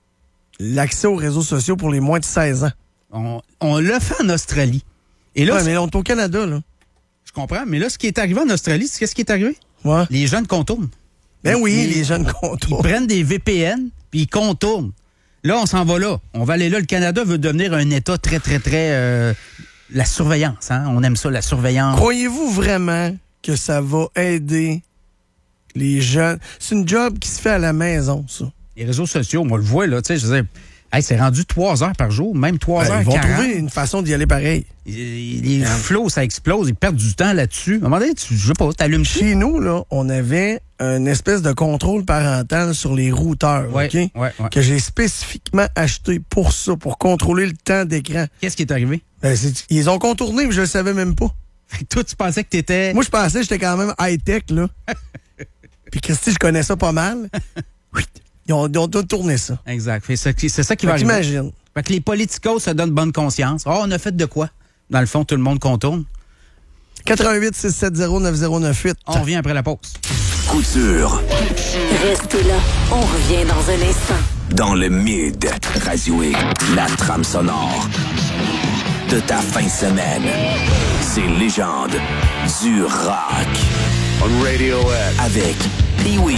l'accès aux réseaux sociaux pour les moins de seize ans. On, on l'a fait en Australie. Et là, ouais, mais on est au Canada, là. Je comprends, mais là, ce qui est arrivé en Australie, c'est qu'est-ce qui est arrivé? Ouais. Les jeunes contournent. Ben oui, les, les jeunes contournent. Ils prennent des V P N, puis ils contournent. Là, on s'en va là. On va aller là. Le Canada veut devenir un État très, très, très... Euh, la surveillance, hein? On aime ça, la surveillance. Croyez-vous vraiment que ça va aider les jeunes. C'est une job qui se fait à la maison, ça. Les réseaux sociaux, on le voit, là, tu sais, je veux dire, hey, c'est rendu trois heures par jour, même trois Ben, heures ils vont quarante. trouver une façon d'y aller pareil. Les flots, ça explose, ils perdent du temps là-dessus. À un moment donné, tu, je sais pas, t'allumes Chez nous, là, on avait une espèce de contrôle parental sur les routeurs, Ouais, OK? ouais, ouais. Que j'ai spécifiquement acheté pour ça, pour contrôler le temps d'écran. Qu'est-ce qui est arrivé? Ben, c'est- ils ont contourné, mais je le savais même pas. Fait que toi, tu pensais que t'étais... Moi, je pensais que j'étais quand même high-tech, là. Puis Christy, je connais ça pas mal. Oui. Ils ont, ils ont tout tourné ça. Exact. Fait, c'est, c'est ça qui va Fait arriver. qu'imagine. Fait que les politicos se donnent bonne conscience. Oh, on a fait de quoi? Dans le fond, tout le monde contourne. quatre un huit six sept zéro neuf zéro neuf huit. On revient après la pause. Couture. Restez là, on revient dans un instant. Dans le Mid, Radio X, la trame sonore de ta fin de semaine. Ces légendes du rock. On Radio X. Avec Pee-Wee.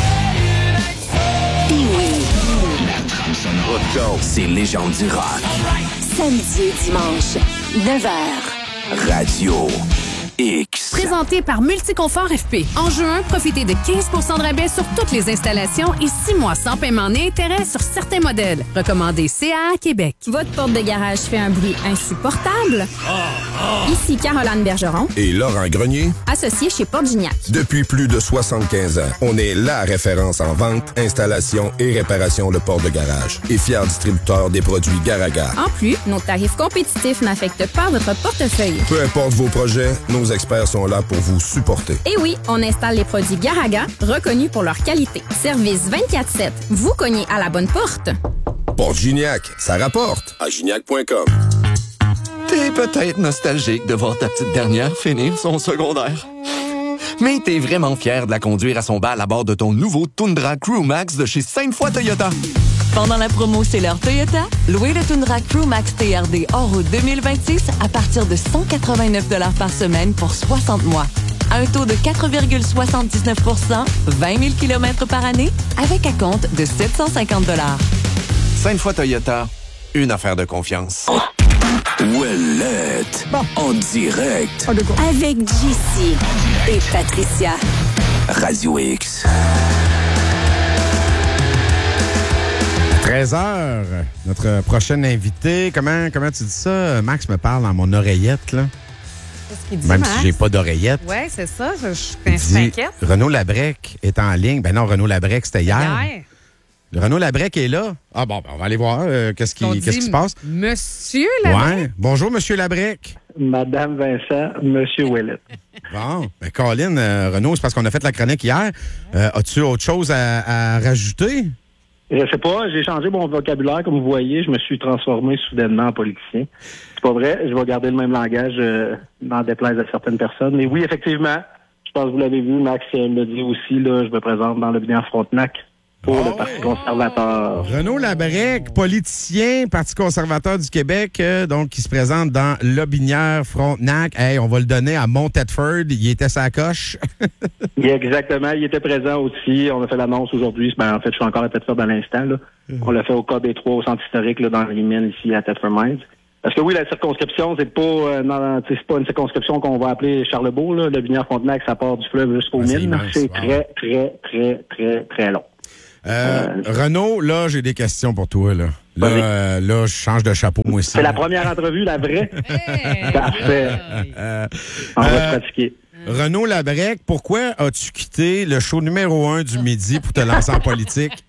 Pee-Wee. Let's go. Ces légendes du rock. Samedi et dimanche, neuf heures. Radio X. Présenté par Multiconfort F P. En juin, profitez de quinze pour cent de rabais sur toutes les installations et six mois sans paiement ni intérêt sur certains modèles. Recommandé C A A Québec. Votre porte de garage fait un bruit insupportable? Ici Caroline Bergeron, Et Laurent Grenier. associé chez Porte Gignac. Depuis plus de soixante-quinze ans, on est la référence en vente, installation et réparation de portes de garage. Et fier distributeur des produits Garaga. En plus, nos tarifs compétitifs n'affectent pas votre portefeuille. Peu importe vos projets, nos experts sont là pour vous supporter. Et oui, on installe les produits Garaga, reconnus pour leur qualité. Service vingt-quatre sept. Vous cognez à la bonne porte. Porte Gignac, ça rapporte. À gignac point com. T'es peut-être nostalgique de voir ta petite dernière finir son secondaire. Mais t'es vraiment fier de la conduire à son bal à bord de ton nouveau Tundra Crew Max de chez Sainte-Foy Toyota. Pendant la promo C'est l'heure Toyota, louez le Tundra Crew Max T R D hors route deux mille vingt-six à partir de cent quatre-vingt-neuf dollars par semaine pour soixante mois. À un taux de quatre virgule soixante-dix-neuf pour cent, vingt mille kilomètres par année, avec un compte de sept cent cinquante dollars. Sainte-Foy Toyota, une affaire de confiance. Ouellette. En direct. Avec J C et Patricia. Radio X. treize heures, notre prochaine invité. Comment, comment tu dis ça? Max me parle dans mon oreillette, là. Qu'est-ce qu'il dit, Même Max? si j'ai pas d'oreillette. Oui, c'est ça. Je, je, Il je dit, m'inquiète. Renaud Labrec est en ligne. Ben non, Renaud Labrec, c'était hier. Hier. Le Renaud Labrec est là. Ah bon, ben on va aller voir euh, qu'est-ce qui, On qu'est-ce dit qui se passe. Monsieur Labrec. Ouais. Bonjour, Monsieur Labrec. Madame Vincent, Monsieur Ouellet. Bon, ben Colin, euh, Renaud, c'est parce qu'on a fait la chronique hier. Euh, as-tu autre chose à, à rajouter? Je sais pas, j'ai changé mon vocabulaire, comme vous voyez, je me suis transformé soudainement en politicien. C'est pas vrai, je vais garder le même langage euh, dans déplaise à certaines personnes. Mais oui, effectivement, je pense que vous l'avez vu, Max euh, me dit aussi, là, je me présente dans le Binière Frontenac pour Oh le Parti conservateur. Renaud Labrec, politicien, Parti conservateur du Québec, euh, donc qui se présente dans Lobinière, Frontenac. Hey, on va le donner à Mont-Tedford. Il était sa coche. Il exactement, il était présent aussi. On a fait l'annonce aujourd'hui. Ben, en fait, je suis encore à Tedford à l'instant. Là. On l'a fait au K B trois, au centre historique, là, dans les mines, ici, à Tedford Mines. Parce que oui, la circonscription, c'est pas euh, non, c'est pas une circonscription qu'on va appeler Charlebourg. Là. Le Binière-Frontenac, ça part du fleuve jusqu'aux Ah, c'est mines. immense, C'est wow. très, très, très, très, très long. Euh, Renaud, là, j'ai des questions pour toi. Là, là, euh, là je change de chapeau, moi aussi. C'est la première entrevue, la vraie. Parfait. Euh, On va euh, se pratiquer. Renaud Labrec, pourquoi as-tu quitté le show numéro un du midi pour te lancer en politique?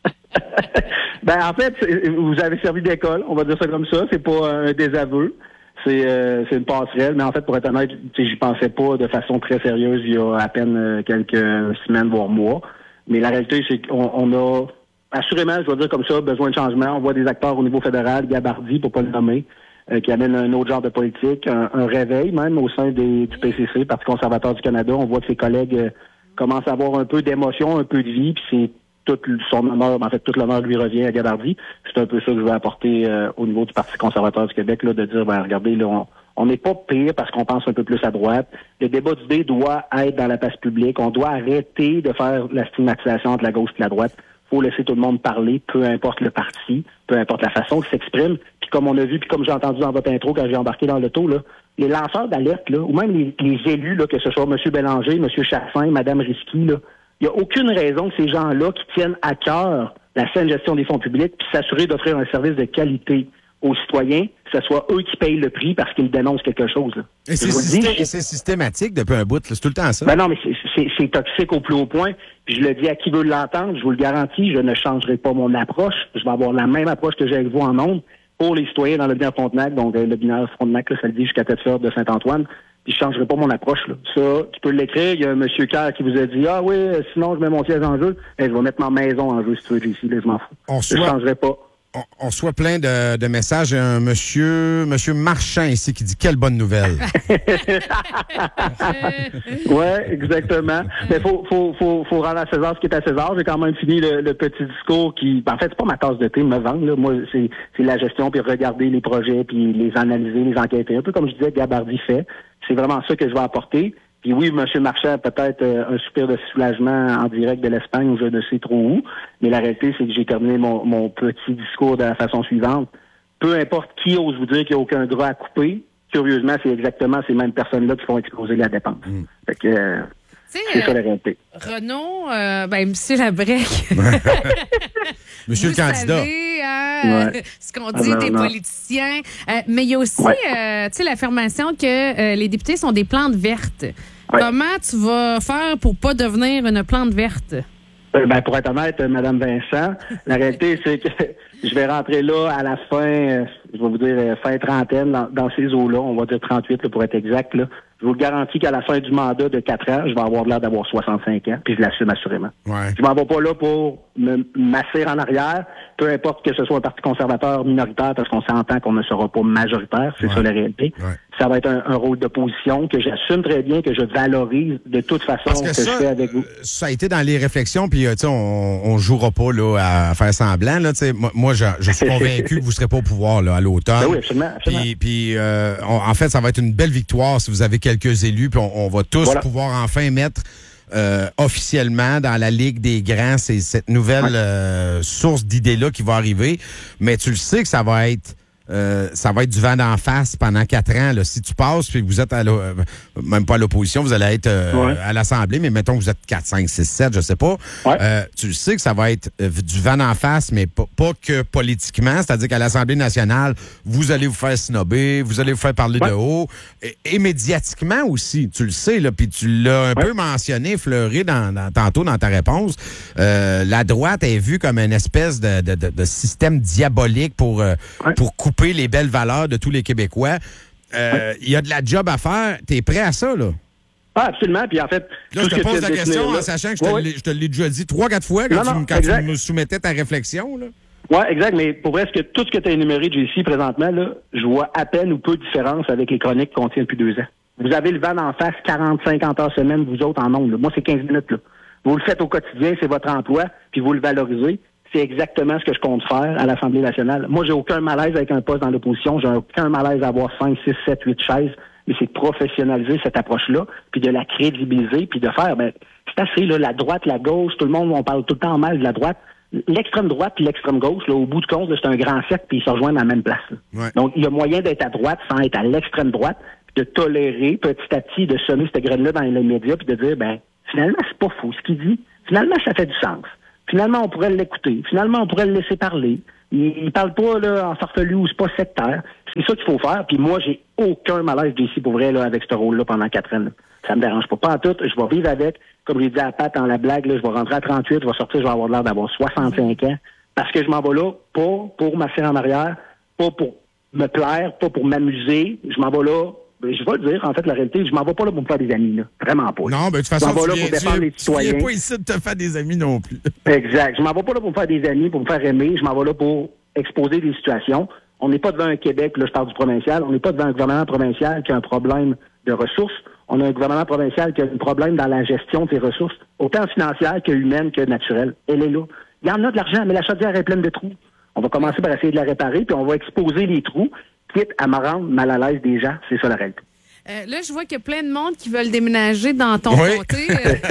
Ben, en fait, c'est- vous avez servi d'école, on va dire ça comme ça. C'est pas un désaveu. C'est euh, c'est une passerelle. Mais en fait, pour être honnête, tu sais, j'y pensais pas de façon très sérieuse il y a à peine euh, quelques semaines, voire mois. Mais la réalité, c'est qu'on on a, assurément, je dois dire comme ça, besoin de changement. On voit des acteurs au niveau fédéral, Gabardi, pour pas le nommer, euh, qui amènent un autre genre de politique, un, un réveil même au sein des, du P C C, Parti conservateur du Canada. On voit que ses collègues euh, commencent à avoir un peu d'émotion, un peu de vie, puis c'est tout son honneur, en fait, tout l'honneur lui revient à Gabardi. C'est un peu ça que je veux apporter euh, au niveau du Parti conservateur du Québec, là, de dire, ben regardez, là, on on n'est pas pire parce qu'on pense un peu plus à droite. Le débat d'idées doit être dans la place publique. On doit arrêter de faire la stigmatisation entre la gauche et la droite. Il faut laisser tout le monde parler, peu importe le parti, peu importe la façon qu'il s'exprime. Puis comme on a vu, puis comme j'ai entendu dans votre intro quand j'ai embarqué dans l'auto, là, les lanceurs d'alerte, là, ou même les, les élus, là, que ce soit M. Bélanger, M. Chassin, Mme Risky, là, il n'y a aucune raison que ces gens-là qui tiennent à cœur la saine gestion des fonds publics puis s'assurer d'offrir un service de qualité aux citoyens, que ce soit eux qui payent le prix parce qu'ils dénoncent quelque chose. Là. Et c'est, systé- dis, c'est systématique depuis un bout, là, c'est tout le temps ça. Ben non, mais c'est, c'est, c'est toxique au plus haut point. Puis je le dis à qui veut l'entendre, je vous le garantis, je ne changerai pas mon approche. Je vais avoir la même approche que j'ai avec vous en ondes pour les citoyens dans le binaire Frontenac. Donc, le binaire Frontenac, là, ça le dit jusqu'à Tête-Fleur de Saint-Antoine. Puis je changerai pas mon approche. Là. Ça, tu peux l'écrire. Il y a un monsieur Kerr qui vous a dit « Ah oui, sinon je mets mon siège en jeu. Ben, je vais mettre ma maison en jeu si tu veux, ici. Là, je m'en fous. On je ne changerai pas. » On, on reçoit plein de, de messages. Il y a un monsieur, monsieur Marchand ici qui dit « Quelle bonne nouvelle! » Oui, exactement. Mais faut, faut, faut, faut rendre à César ce qui est à César. J'ai quand même fini le, le petit discours qui, en fait, c'est pas ma tasse de thé, me vendre. Là. Moi, c'est, c'est la gestion, puis regarder les projets, puis les analyser, les enquêter. Un peu comme je disais, Gabardi fait. C'est vraiment ça que je vais apporter. Puis oui, M. Marchand a peut-être euh, un soupir de soulagement en direct de l'Espagne ou je ne sais trop où. Mais la réalité, c'est que j'ai terminé mon, mon petit discours de la façon suivante. Peu importe qui ose vous dire qu'il n'y a aucun gras à couper, curieusement, c'est exactement ces mêmes personnes-là qui font exploser la dépense. Mm. Fait que euh, c'est ça la réalité. Renaud, euh, ben, M. Labrec. Monsieur vous le candidat. Savez, hein, ouais. ce qu'on dit ah, non, des non. politiciens. Euh, mais il y a aussi ouais. euh, tu sais, l'affirmation que euh, les députés sont des plantes vertes. Ouais. Comment tu vas faire pour pas devenir une plante verte? Euh, ben, pour être honnête, euh, Mme Vincent, la réalité, c'est que je vais rentrer là à la fin, euh, je vais vous dire, euh, fin trentaine, dans, dans ces eaux-là, on va dire trente-huit là, pour être exact. Là. Je vous le garantis qu'à la fin du mandat de quatre ans, je vais avoir l'air d'avoir soixante-cinq ans, puis je l'assume assurément. Ouais. Je m'en vais pas là pour me masser en arrière, peu importe que ce soit un parti conservateur minoritaire, parce qu'on s'entend qu'on ne sera pas majoritaire, c'est ouais. ça la réalité. Ouais. Ça va être un, un rôle d'opposition que j'assume très bien, que je valorise de toute façon Parce que, que ça, je fais avec vous. Ça a été dans les réflexions, puis euh, on, on jouera pas là, à faire semblant. Là, moi, moi je, je suis convaincu que vous ne serez pas au pouvoir là, à l'automne. Ben oui, absolument. absolument. Puis, puis euh, on- en fait, ça va être une belle victoire si vous avez quelques élus, puis on, on va tous Voilà. pouvoir enfin mettre euh, officiellement dans la Ligue des grands c'est cette nouvelle Ouais. euh, source d'idées-là qui va arriver. Mais tu le sais que ça va être Euh, ça va être du vent d'en face pendant quatre ans. Là. Si tu passes, puis vous êtes à l'o- euh, même pas à l'opposition, vous allez être euh, Ouais. à l'Assemblée, mais mettons que vous êtes quatre, cinq, six, sept, je sais pas. Ouais. Euh, tu le sais que ça va être euh, du vent d'en face, mais pas, pas que politiquement. C'est-à-dire qu'à l'Assemblée nationale, vous allez vous faire snobber, vous allez vous faire parler Ouais. de haut. Et, et médiatiquement aussi, tu le sais, là, puis tu l'as un Ouais. peu mentionné, fleuré dans, dans- tantôt dans ta réponse. Euh, la droite est vue comme une espèce de, de, de, de système diabolique pour, euh, Ouais. pour couper les belles valeurs de tous les Québécois. Euh, Il y a de la job à faire. T'es prêt à ça, là? Ah, absolument. Puis en fait, Là, tout je ce te que pose tu la viens de question définir, en là- sachant que je te Ouais, l'ai- je te l'ai déjà dit trois, quatre fois quand, Non, tu, non, me- quand exact. tu me soumettais ta réflexion. Là. Oui, exact, mais pour vrai, ce que, tout ce que tu as énuméré, J C, présentement, là, je vois à peine ou peu de différence avec les chroniques qu'on tient depuis deux ans. Vous avez le vent en face quarante, cinquante heures semaine, vous autres, en ondes. là. Moi, c'est quinze minutes. Là. Vous le faites au quotidien, c'est votre emploi, puis vous le valorisez. C'est exactement ce que je compte faire à l'Assemblée nationale. Moi, j'ai aucun malaise avec un poste dans l'opposition. J'ai aucun malaise à avoir cinq, six, sept, huit chaises. Mais c'est de professionnaliser cette approche-là, puis de la crédibiliser, puis de faire, ben, c'est assez, là, la droite, la gauche, tout le monde, on parle tout le temps mal de la droite. L'extrême droite puis l'extrême gauche, là, au bout du compte, là, c'est un grand cercle, puis ils se rejoignent à la même place. là. Ouais. Donc, il y a moyen d'être à droite sans être à l'extrême droite, puis de tolérer petit à petit, de semer cette graine-là dans les médias, puis de dire, ben, finalement, c'est pas faux ce qu'il dit. Finalement, ça fait du sens. Finalement, on pourrait l'écouter. Finalement, on pourrait le laisser parler. Il, il parle pas là, en farfelu ou c'est pas sectaire. C'est ça qu'il faut faire. Puis moi, j'ai aucun malaise d'ici pour vrai là, avec ce rôle-là pendant quatre ans. Là. Ça me dérange pas. Pas en tout. Je vais vivre avec. Comme j'ai dit à Pat dans la blague, là, je vais rentrer à trente-huit, je vais sortir, je vais avoir l'air d'avoir soixante-cinq ans. Parce que je m'en vais là, pas pour m'asseoir en arrière, pas pour me plaire, pas pour m'amuser. Je m'en vais là. Je vais le dire, en fait, la réalité, je m'en vais pas là pour me faire des amis, là. Vraiment pas. là. Non, ben, de toute Je façon, m'en vais tu là viens, pour défendre tu, les tu citoyens. viens pas ici de te faire des amis non plus. Exact. Je m'en vais pas là pour me faire des amis, pour me faire aimer. Je m'en vais là pour exposer des situations. On n'est pas devant un Québec, là, je parle du provincial, on n'est pas devant un gouvernement provincial qui a un problème de ressources. On a un gouvernement provincial qui a un problème dans la gestion de ses ressources, autant financières que humaines que naturelles. Elle est là. Il y en a de l'argent, mais la chaudière est pleine de trous. On va commencer par essayer de la réparer, puis on va exposer les trous, quitte à me rendre mal à l'aise des gens. C'est ça la réalité. Euh, là, je vois qu'il y a plein de monde qui veulent déménager dans ton Oui. comté.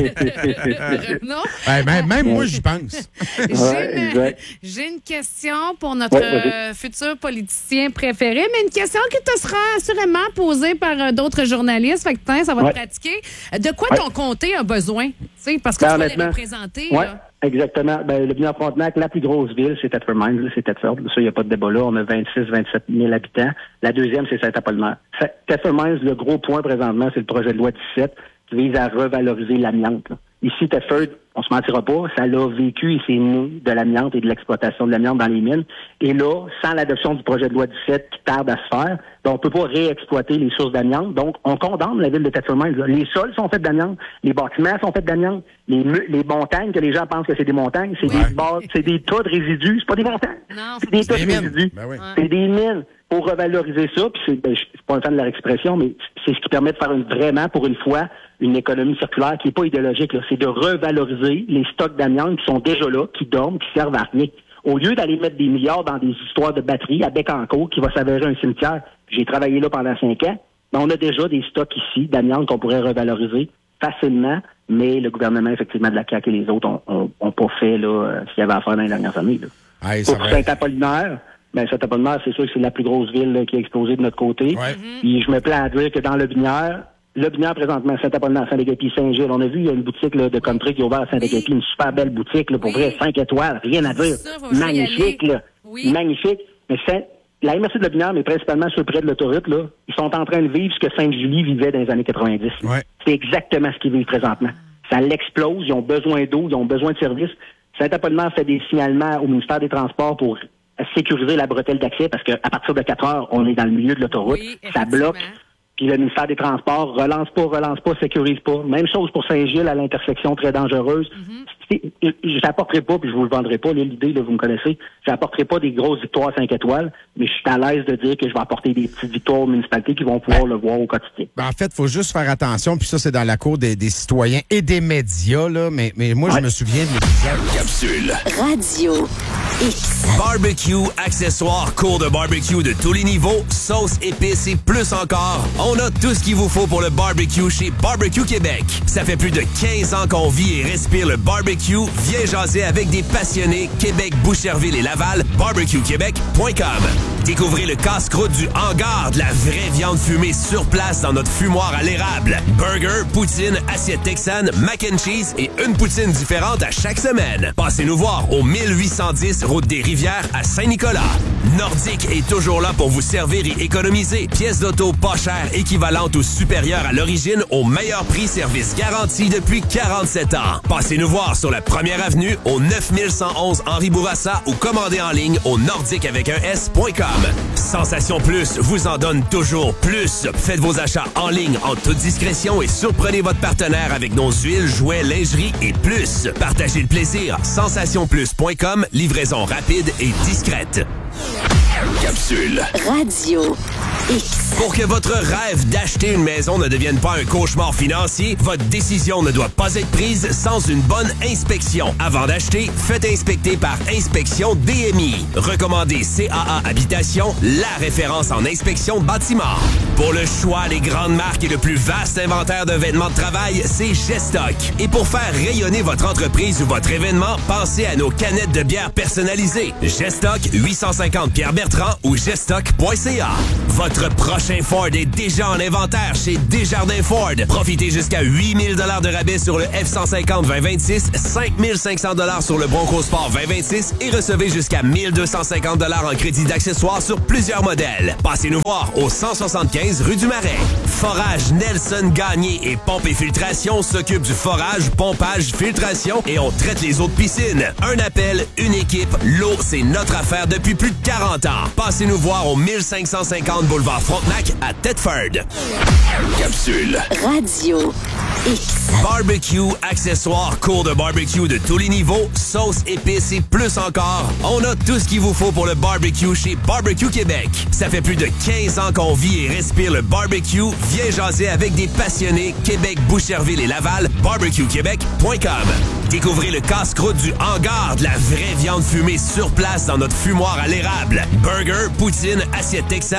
non? Ben, ben, même moi, j'y pense. J'ai une, j'ai une question pour notre Ouais, vas-y. euh, futur politicien préféré, mais une question qui te sera assurément posée par euh, d'autres journalistes. Fait que tiens, ça va Ouais. te pratiquer. De quoi Ouais. ton comté a besoin? Tu sais, parce que Ben, tu vas les honnêtement, représenter. Oui, là. exactement. Ben, le Bilan Frontenac, la plus grosse ville, c'est Thetford Mines, là, c'est Thetford. Ça, il n'y a pas de débat là. On a vingt-six, vingt-sept mille habitants. La deuxième, c'est Saint-Apollinaire. Sa- Thetford Mines, le gros point présentement, c'est le projet de loi dix-sept qui vise à revaloriser l'amiante, là. Ici, Thetford, on se mentira pas, ça l'a vécu et c'est né de l'amiante et de l'exploitation de l'amiante dans les mines. Et là, sans l'adoption du projet de loi dix-sept qui tarde à se faire, ben, on peut pas réexploiter les sources d'amiante. Donc, on condamne la ville de Thetford Mines, là. Les sols sont faits d'amiante, les bâtiments sont faits d'amiante, les, mu- les montagnes que les gens pensent que c'est des montagnes, c'est des bases, c'est des tas de résidus, c'est pas des montagnes. C'est des tas de résidus. C'est des mines. Pour revaloriser ça, puis c'est, ben, je suis pas un fan de leur expression, mais c'est ce qui permet de faire une, vraiment, pour une fois, une économie circulaire qui est pas idéologique, là. C'est de revaloriser les stocks d'amiante qui sont déjà là, qui dorment, qui servent à rien. Au lieu d'aller mettre des milliards dans des histoires de batteries à Bécancour, qui va s'avérer un cimetière, j'ai travaillé là pendant cinq ans, ben, on a déjà des stocks ici d'amiante qu'on pourrait revaloriser facilement, mais le gouvernement, effectivement, de la C A Q et les autres ont, ont, ont pas fait, là, euh, ce qu'il y avait à faire dans les dernières années, là. Hey, Pour Saint-Apollinaire, ben, Saint-Apollinaire, c'est sûr que c'est la plus grosse ville là, qui a explosé de notre côté. Puis je me plains à dire que dans le Binière, le Binière présentement, Saint-Apollinaire, Saint-Agapi, Saint-Gilles, on a vu, il y a une boutique là, de country qui est ouverte à Saint-Agapi, une super belle boutique, là, pour vrai, cinq étoiles, rien à dire. ça, faut que je y Magnifique, aller. là. Oui. Magnifique. Mais Saint- la M R C de Le Binière, mais principalement ceux près de l'autoroute, là, ils sont en train de vivre ce que Sainte-Julie vivait dans les années quatre-vingt-dix. C'est exactement ce qu'ils vivent présentement. Ça l'explose, ils ont besoin d'eau, ils ont besoin de services. Saint-Apollinaire fait des signalements au ministère des Transports pour sécuriser la bretelle d'accès parce qu'à partir de quatre heures, on est dans le milieu de l'autoroute. Ça bloque. Puis le ministère des Transports relance pas, relance pas, sécurise pas. Même chose pour Saint-Gilles à l'intersection très dangereuse. C'est- Je n'apporterai pas, puis je vous le vendrai pas, là, l'idée, là, vous me connaissez, je n'apporterai pas des grosses victoires cinq étoiles, mais je suis à l'aise de dire que je vais apporter des petites victoires aux municipalités qui vont pouvoir le voir au quotidien. Ben, en fait, il faut juste faire attention, puis ça, c'est dans la cour des, des citoyens et des médias, là, mais, mais moi, je me souviens de l'épisode. Capsule. Radio X. Barbecue, accessoires, cours de barbecue de tous les niveaux, sauce, épices et plus encore. On a tout ce qu'il vous faut pour le barbecue chez Barbecue Québec. Ça fait plus de quinze ans qu'on vit et respire le barbecue. Viens jaser avec des passionnés. Québec, Boucherville et Laval. barbecue québec point com. Découvrez le casse-croûte du hangar, de la vraie viande fumée sur place dans notre fumoir à l'érable. Burger, poutine, assiette texane, mac and cheese et une poutine différente à chaque semaine. Passez nous voir au mille huit cent dix route des Rivières à Saint-Nicolas. Nordique est toujours là pour vous servir et économiser. Pièces d'auto pas chères, équivalentes ou supérieures à l'origine au meilleur prix, service garanti depuis quarante-sept ans. Passez nous voir sur la première avenue au neuf mille cent onze Henri Bourassa ou commandez en ligne au nordique avec un S point com. Sensation Plus vous en donne toujours plus. Faites vos achats en ligne en toute discrétion et surprenez votre partenaire avec nos huiles, jouets, lingerie et plus. Partagez le plaisir. sensation plus point com, livraison rapide et discrète. Capsule. Radio X. Pour que votre rêve d'acheter une maison ne devienne pas un cauchemar financier, votre décision ne doit pas être prise sans une bonne inspection. Avant d'acheter, faites inspecter par Inspection D M I. Recommandé C A A Habitation, la référence en inspection de bâtiment. Pour le choix, les grandes marques et le plus vaste inventaire de vêtements de travail, c'est Gestock. Et pour faire rayonner votre entreprise ou votre événement, pensez à nos canettes de bière personnalisées. Gestock, huit cent cinquante Pierre-Bertrand ou gestock point c a. Votre prochain Ford est déjà en inventaire chez Desjardins Ford. Profitez jusqu'à huit mille dollars de rabais sur le F cent cinquante vingt vingt-six, cinq mille cinq cents dollars sur le Bronco Sport vingt vingt-six et recevez jusqu'à mille deux cent cinquante dollars en crédit d'accessoires sur plusieurs modèles. Passez nous voir au cent soixante-quinze rue du Marais. Forage Nelson Gagné et Pompe et Filtration s'occupe du forage, pompage, filtration et on traite les eaux de piscine. Un appel, une équipe, l'eau, c'est notre affaire depuis plus de quarante ans. Passez nous voir au mille cinq cent cinquante boulevard Frontenac à Thetford. Capsule. Radio X. Barbecue, accessoires, cours de barbecue de tous les niveaux, sauce, épices et plus encore. On a tout ce qu'il vous faut pour le barbecue chez Barbecue Québec. Ça fait plus de quinze ans qu'on vit et respire le barbecue. Viens jaser avec des passionnés. Québec, Boucherville et Laval. barbecue québec point com. Découvrez le casse-croûte du hangar, de la vraie viande fumée sur place dans notre fumoir à l'érable. Burger, poutine, assiette texane, mac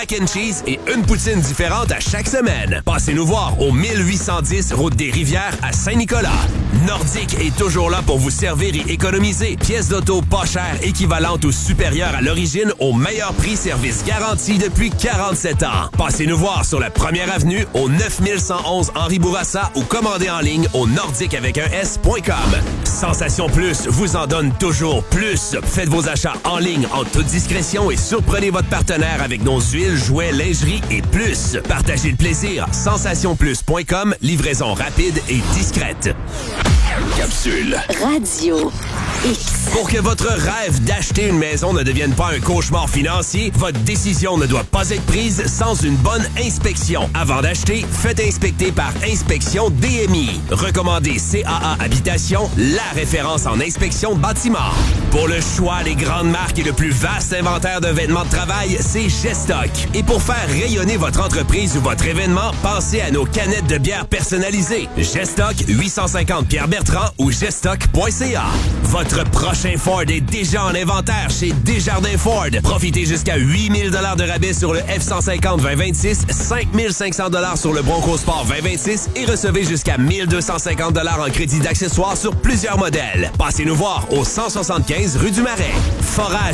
mac and cheese et une poutine différente à chaque semaine. Passez nous voir au mille huit cent dix route des Rivières à Saint-Nicolas. Nordique est toujours là pour vous servir et économiser. Pièces d'auto pas chères, équivalentes ou supérieures à l'origine au meilleur prix, service garanti depuis quarante-sept ans. Passez nous voir sur la première avenue au neuf mille cent onze Henri Bourassa ou commandez en ligne au nordique avec un S point com. Sensation Plus vous en donne toujours plus. Faites vos achats en ligne en toute discrétion et surprenez votre partenaire avec nos huiles, jouets, lingerie et plus. Partagez le plaisir. sensation plus point com, livraison rapide et discrète. Capsule. Radio X. Pour que votre rêve d'acheter une maison ne devienne pas un cauchemar financier, votre décision ne doit pas être prise sans une bonne inspection. Avant d'acheter, faites inspecter par Inspection D M I. Recommandez C A A Habitation, la référence en inspection de bâtiment. Pour le choix des grandes marques et le plus vaste inventaire de vêtements de travail, c'est Gestock. Et pour faire rayonner votre entreprise ou votre événement, pensez à nos canettes de bière personnalisées. Gestock, huit cent cinquante Pierre-Bertrand ou gestock point c a. Votre prochain Ford est déjà en inventaire chez Desjardins Ford. Profitez jusqu'à huit mille dollars de rabais sur le F cent cinquante vingt vingt-six, cinq mille cinq cents dollars sur le Bronco Sport vingt vingt-six et recevez jusqu'à mille deux cent cinquante dollars en crédit d'accessoires sur plusieurs modèles. Passez nous voir au cent soixante-quinze rue du Marais. Forage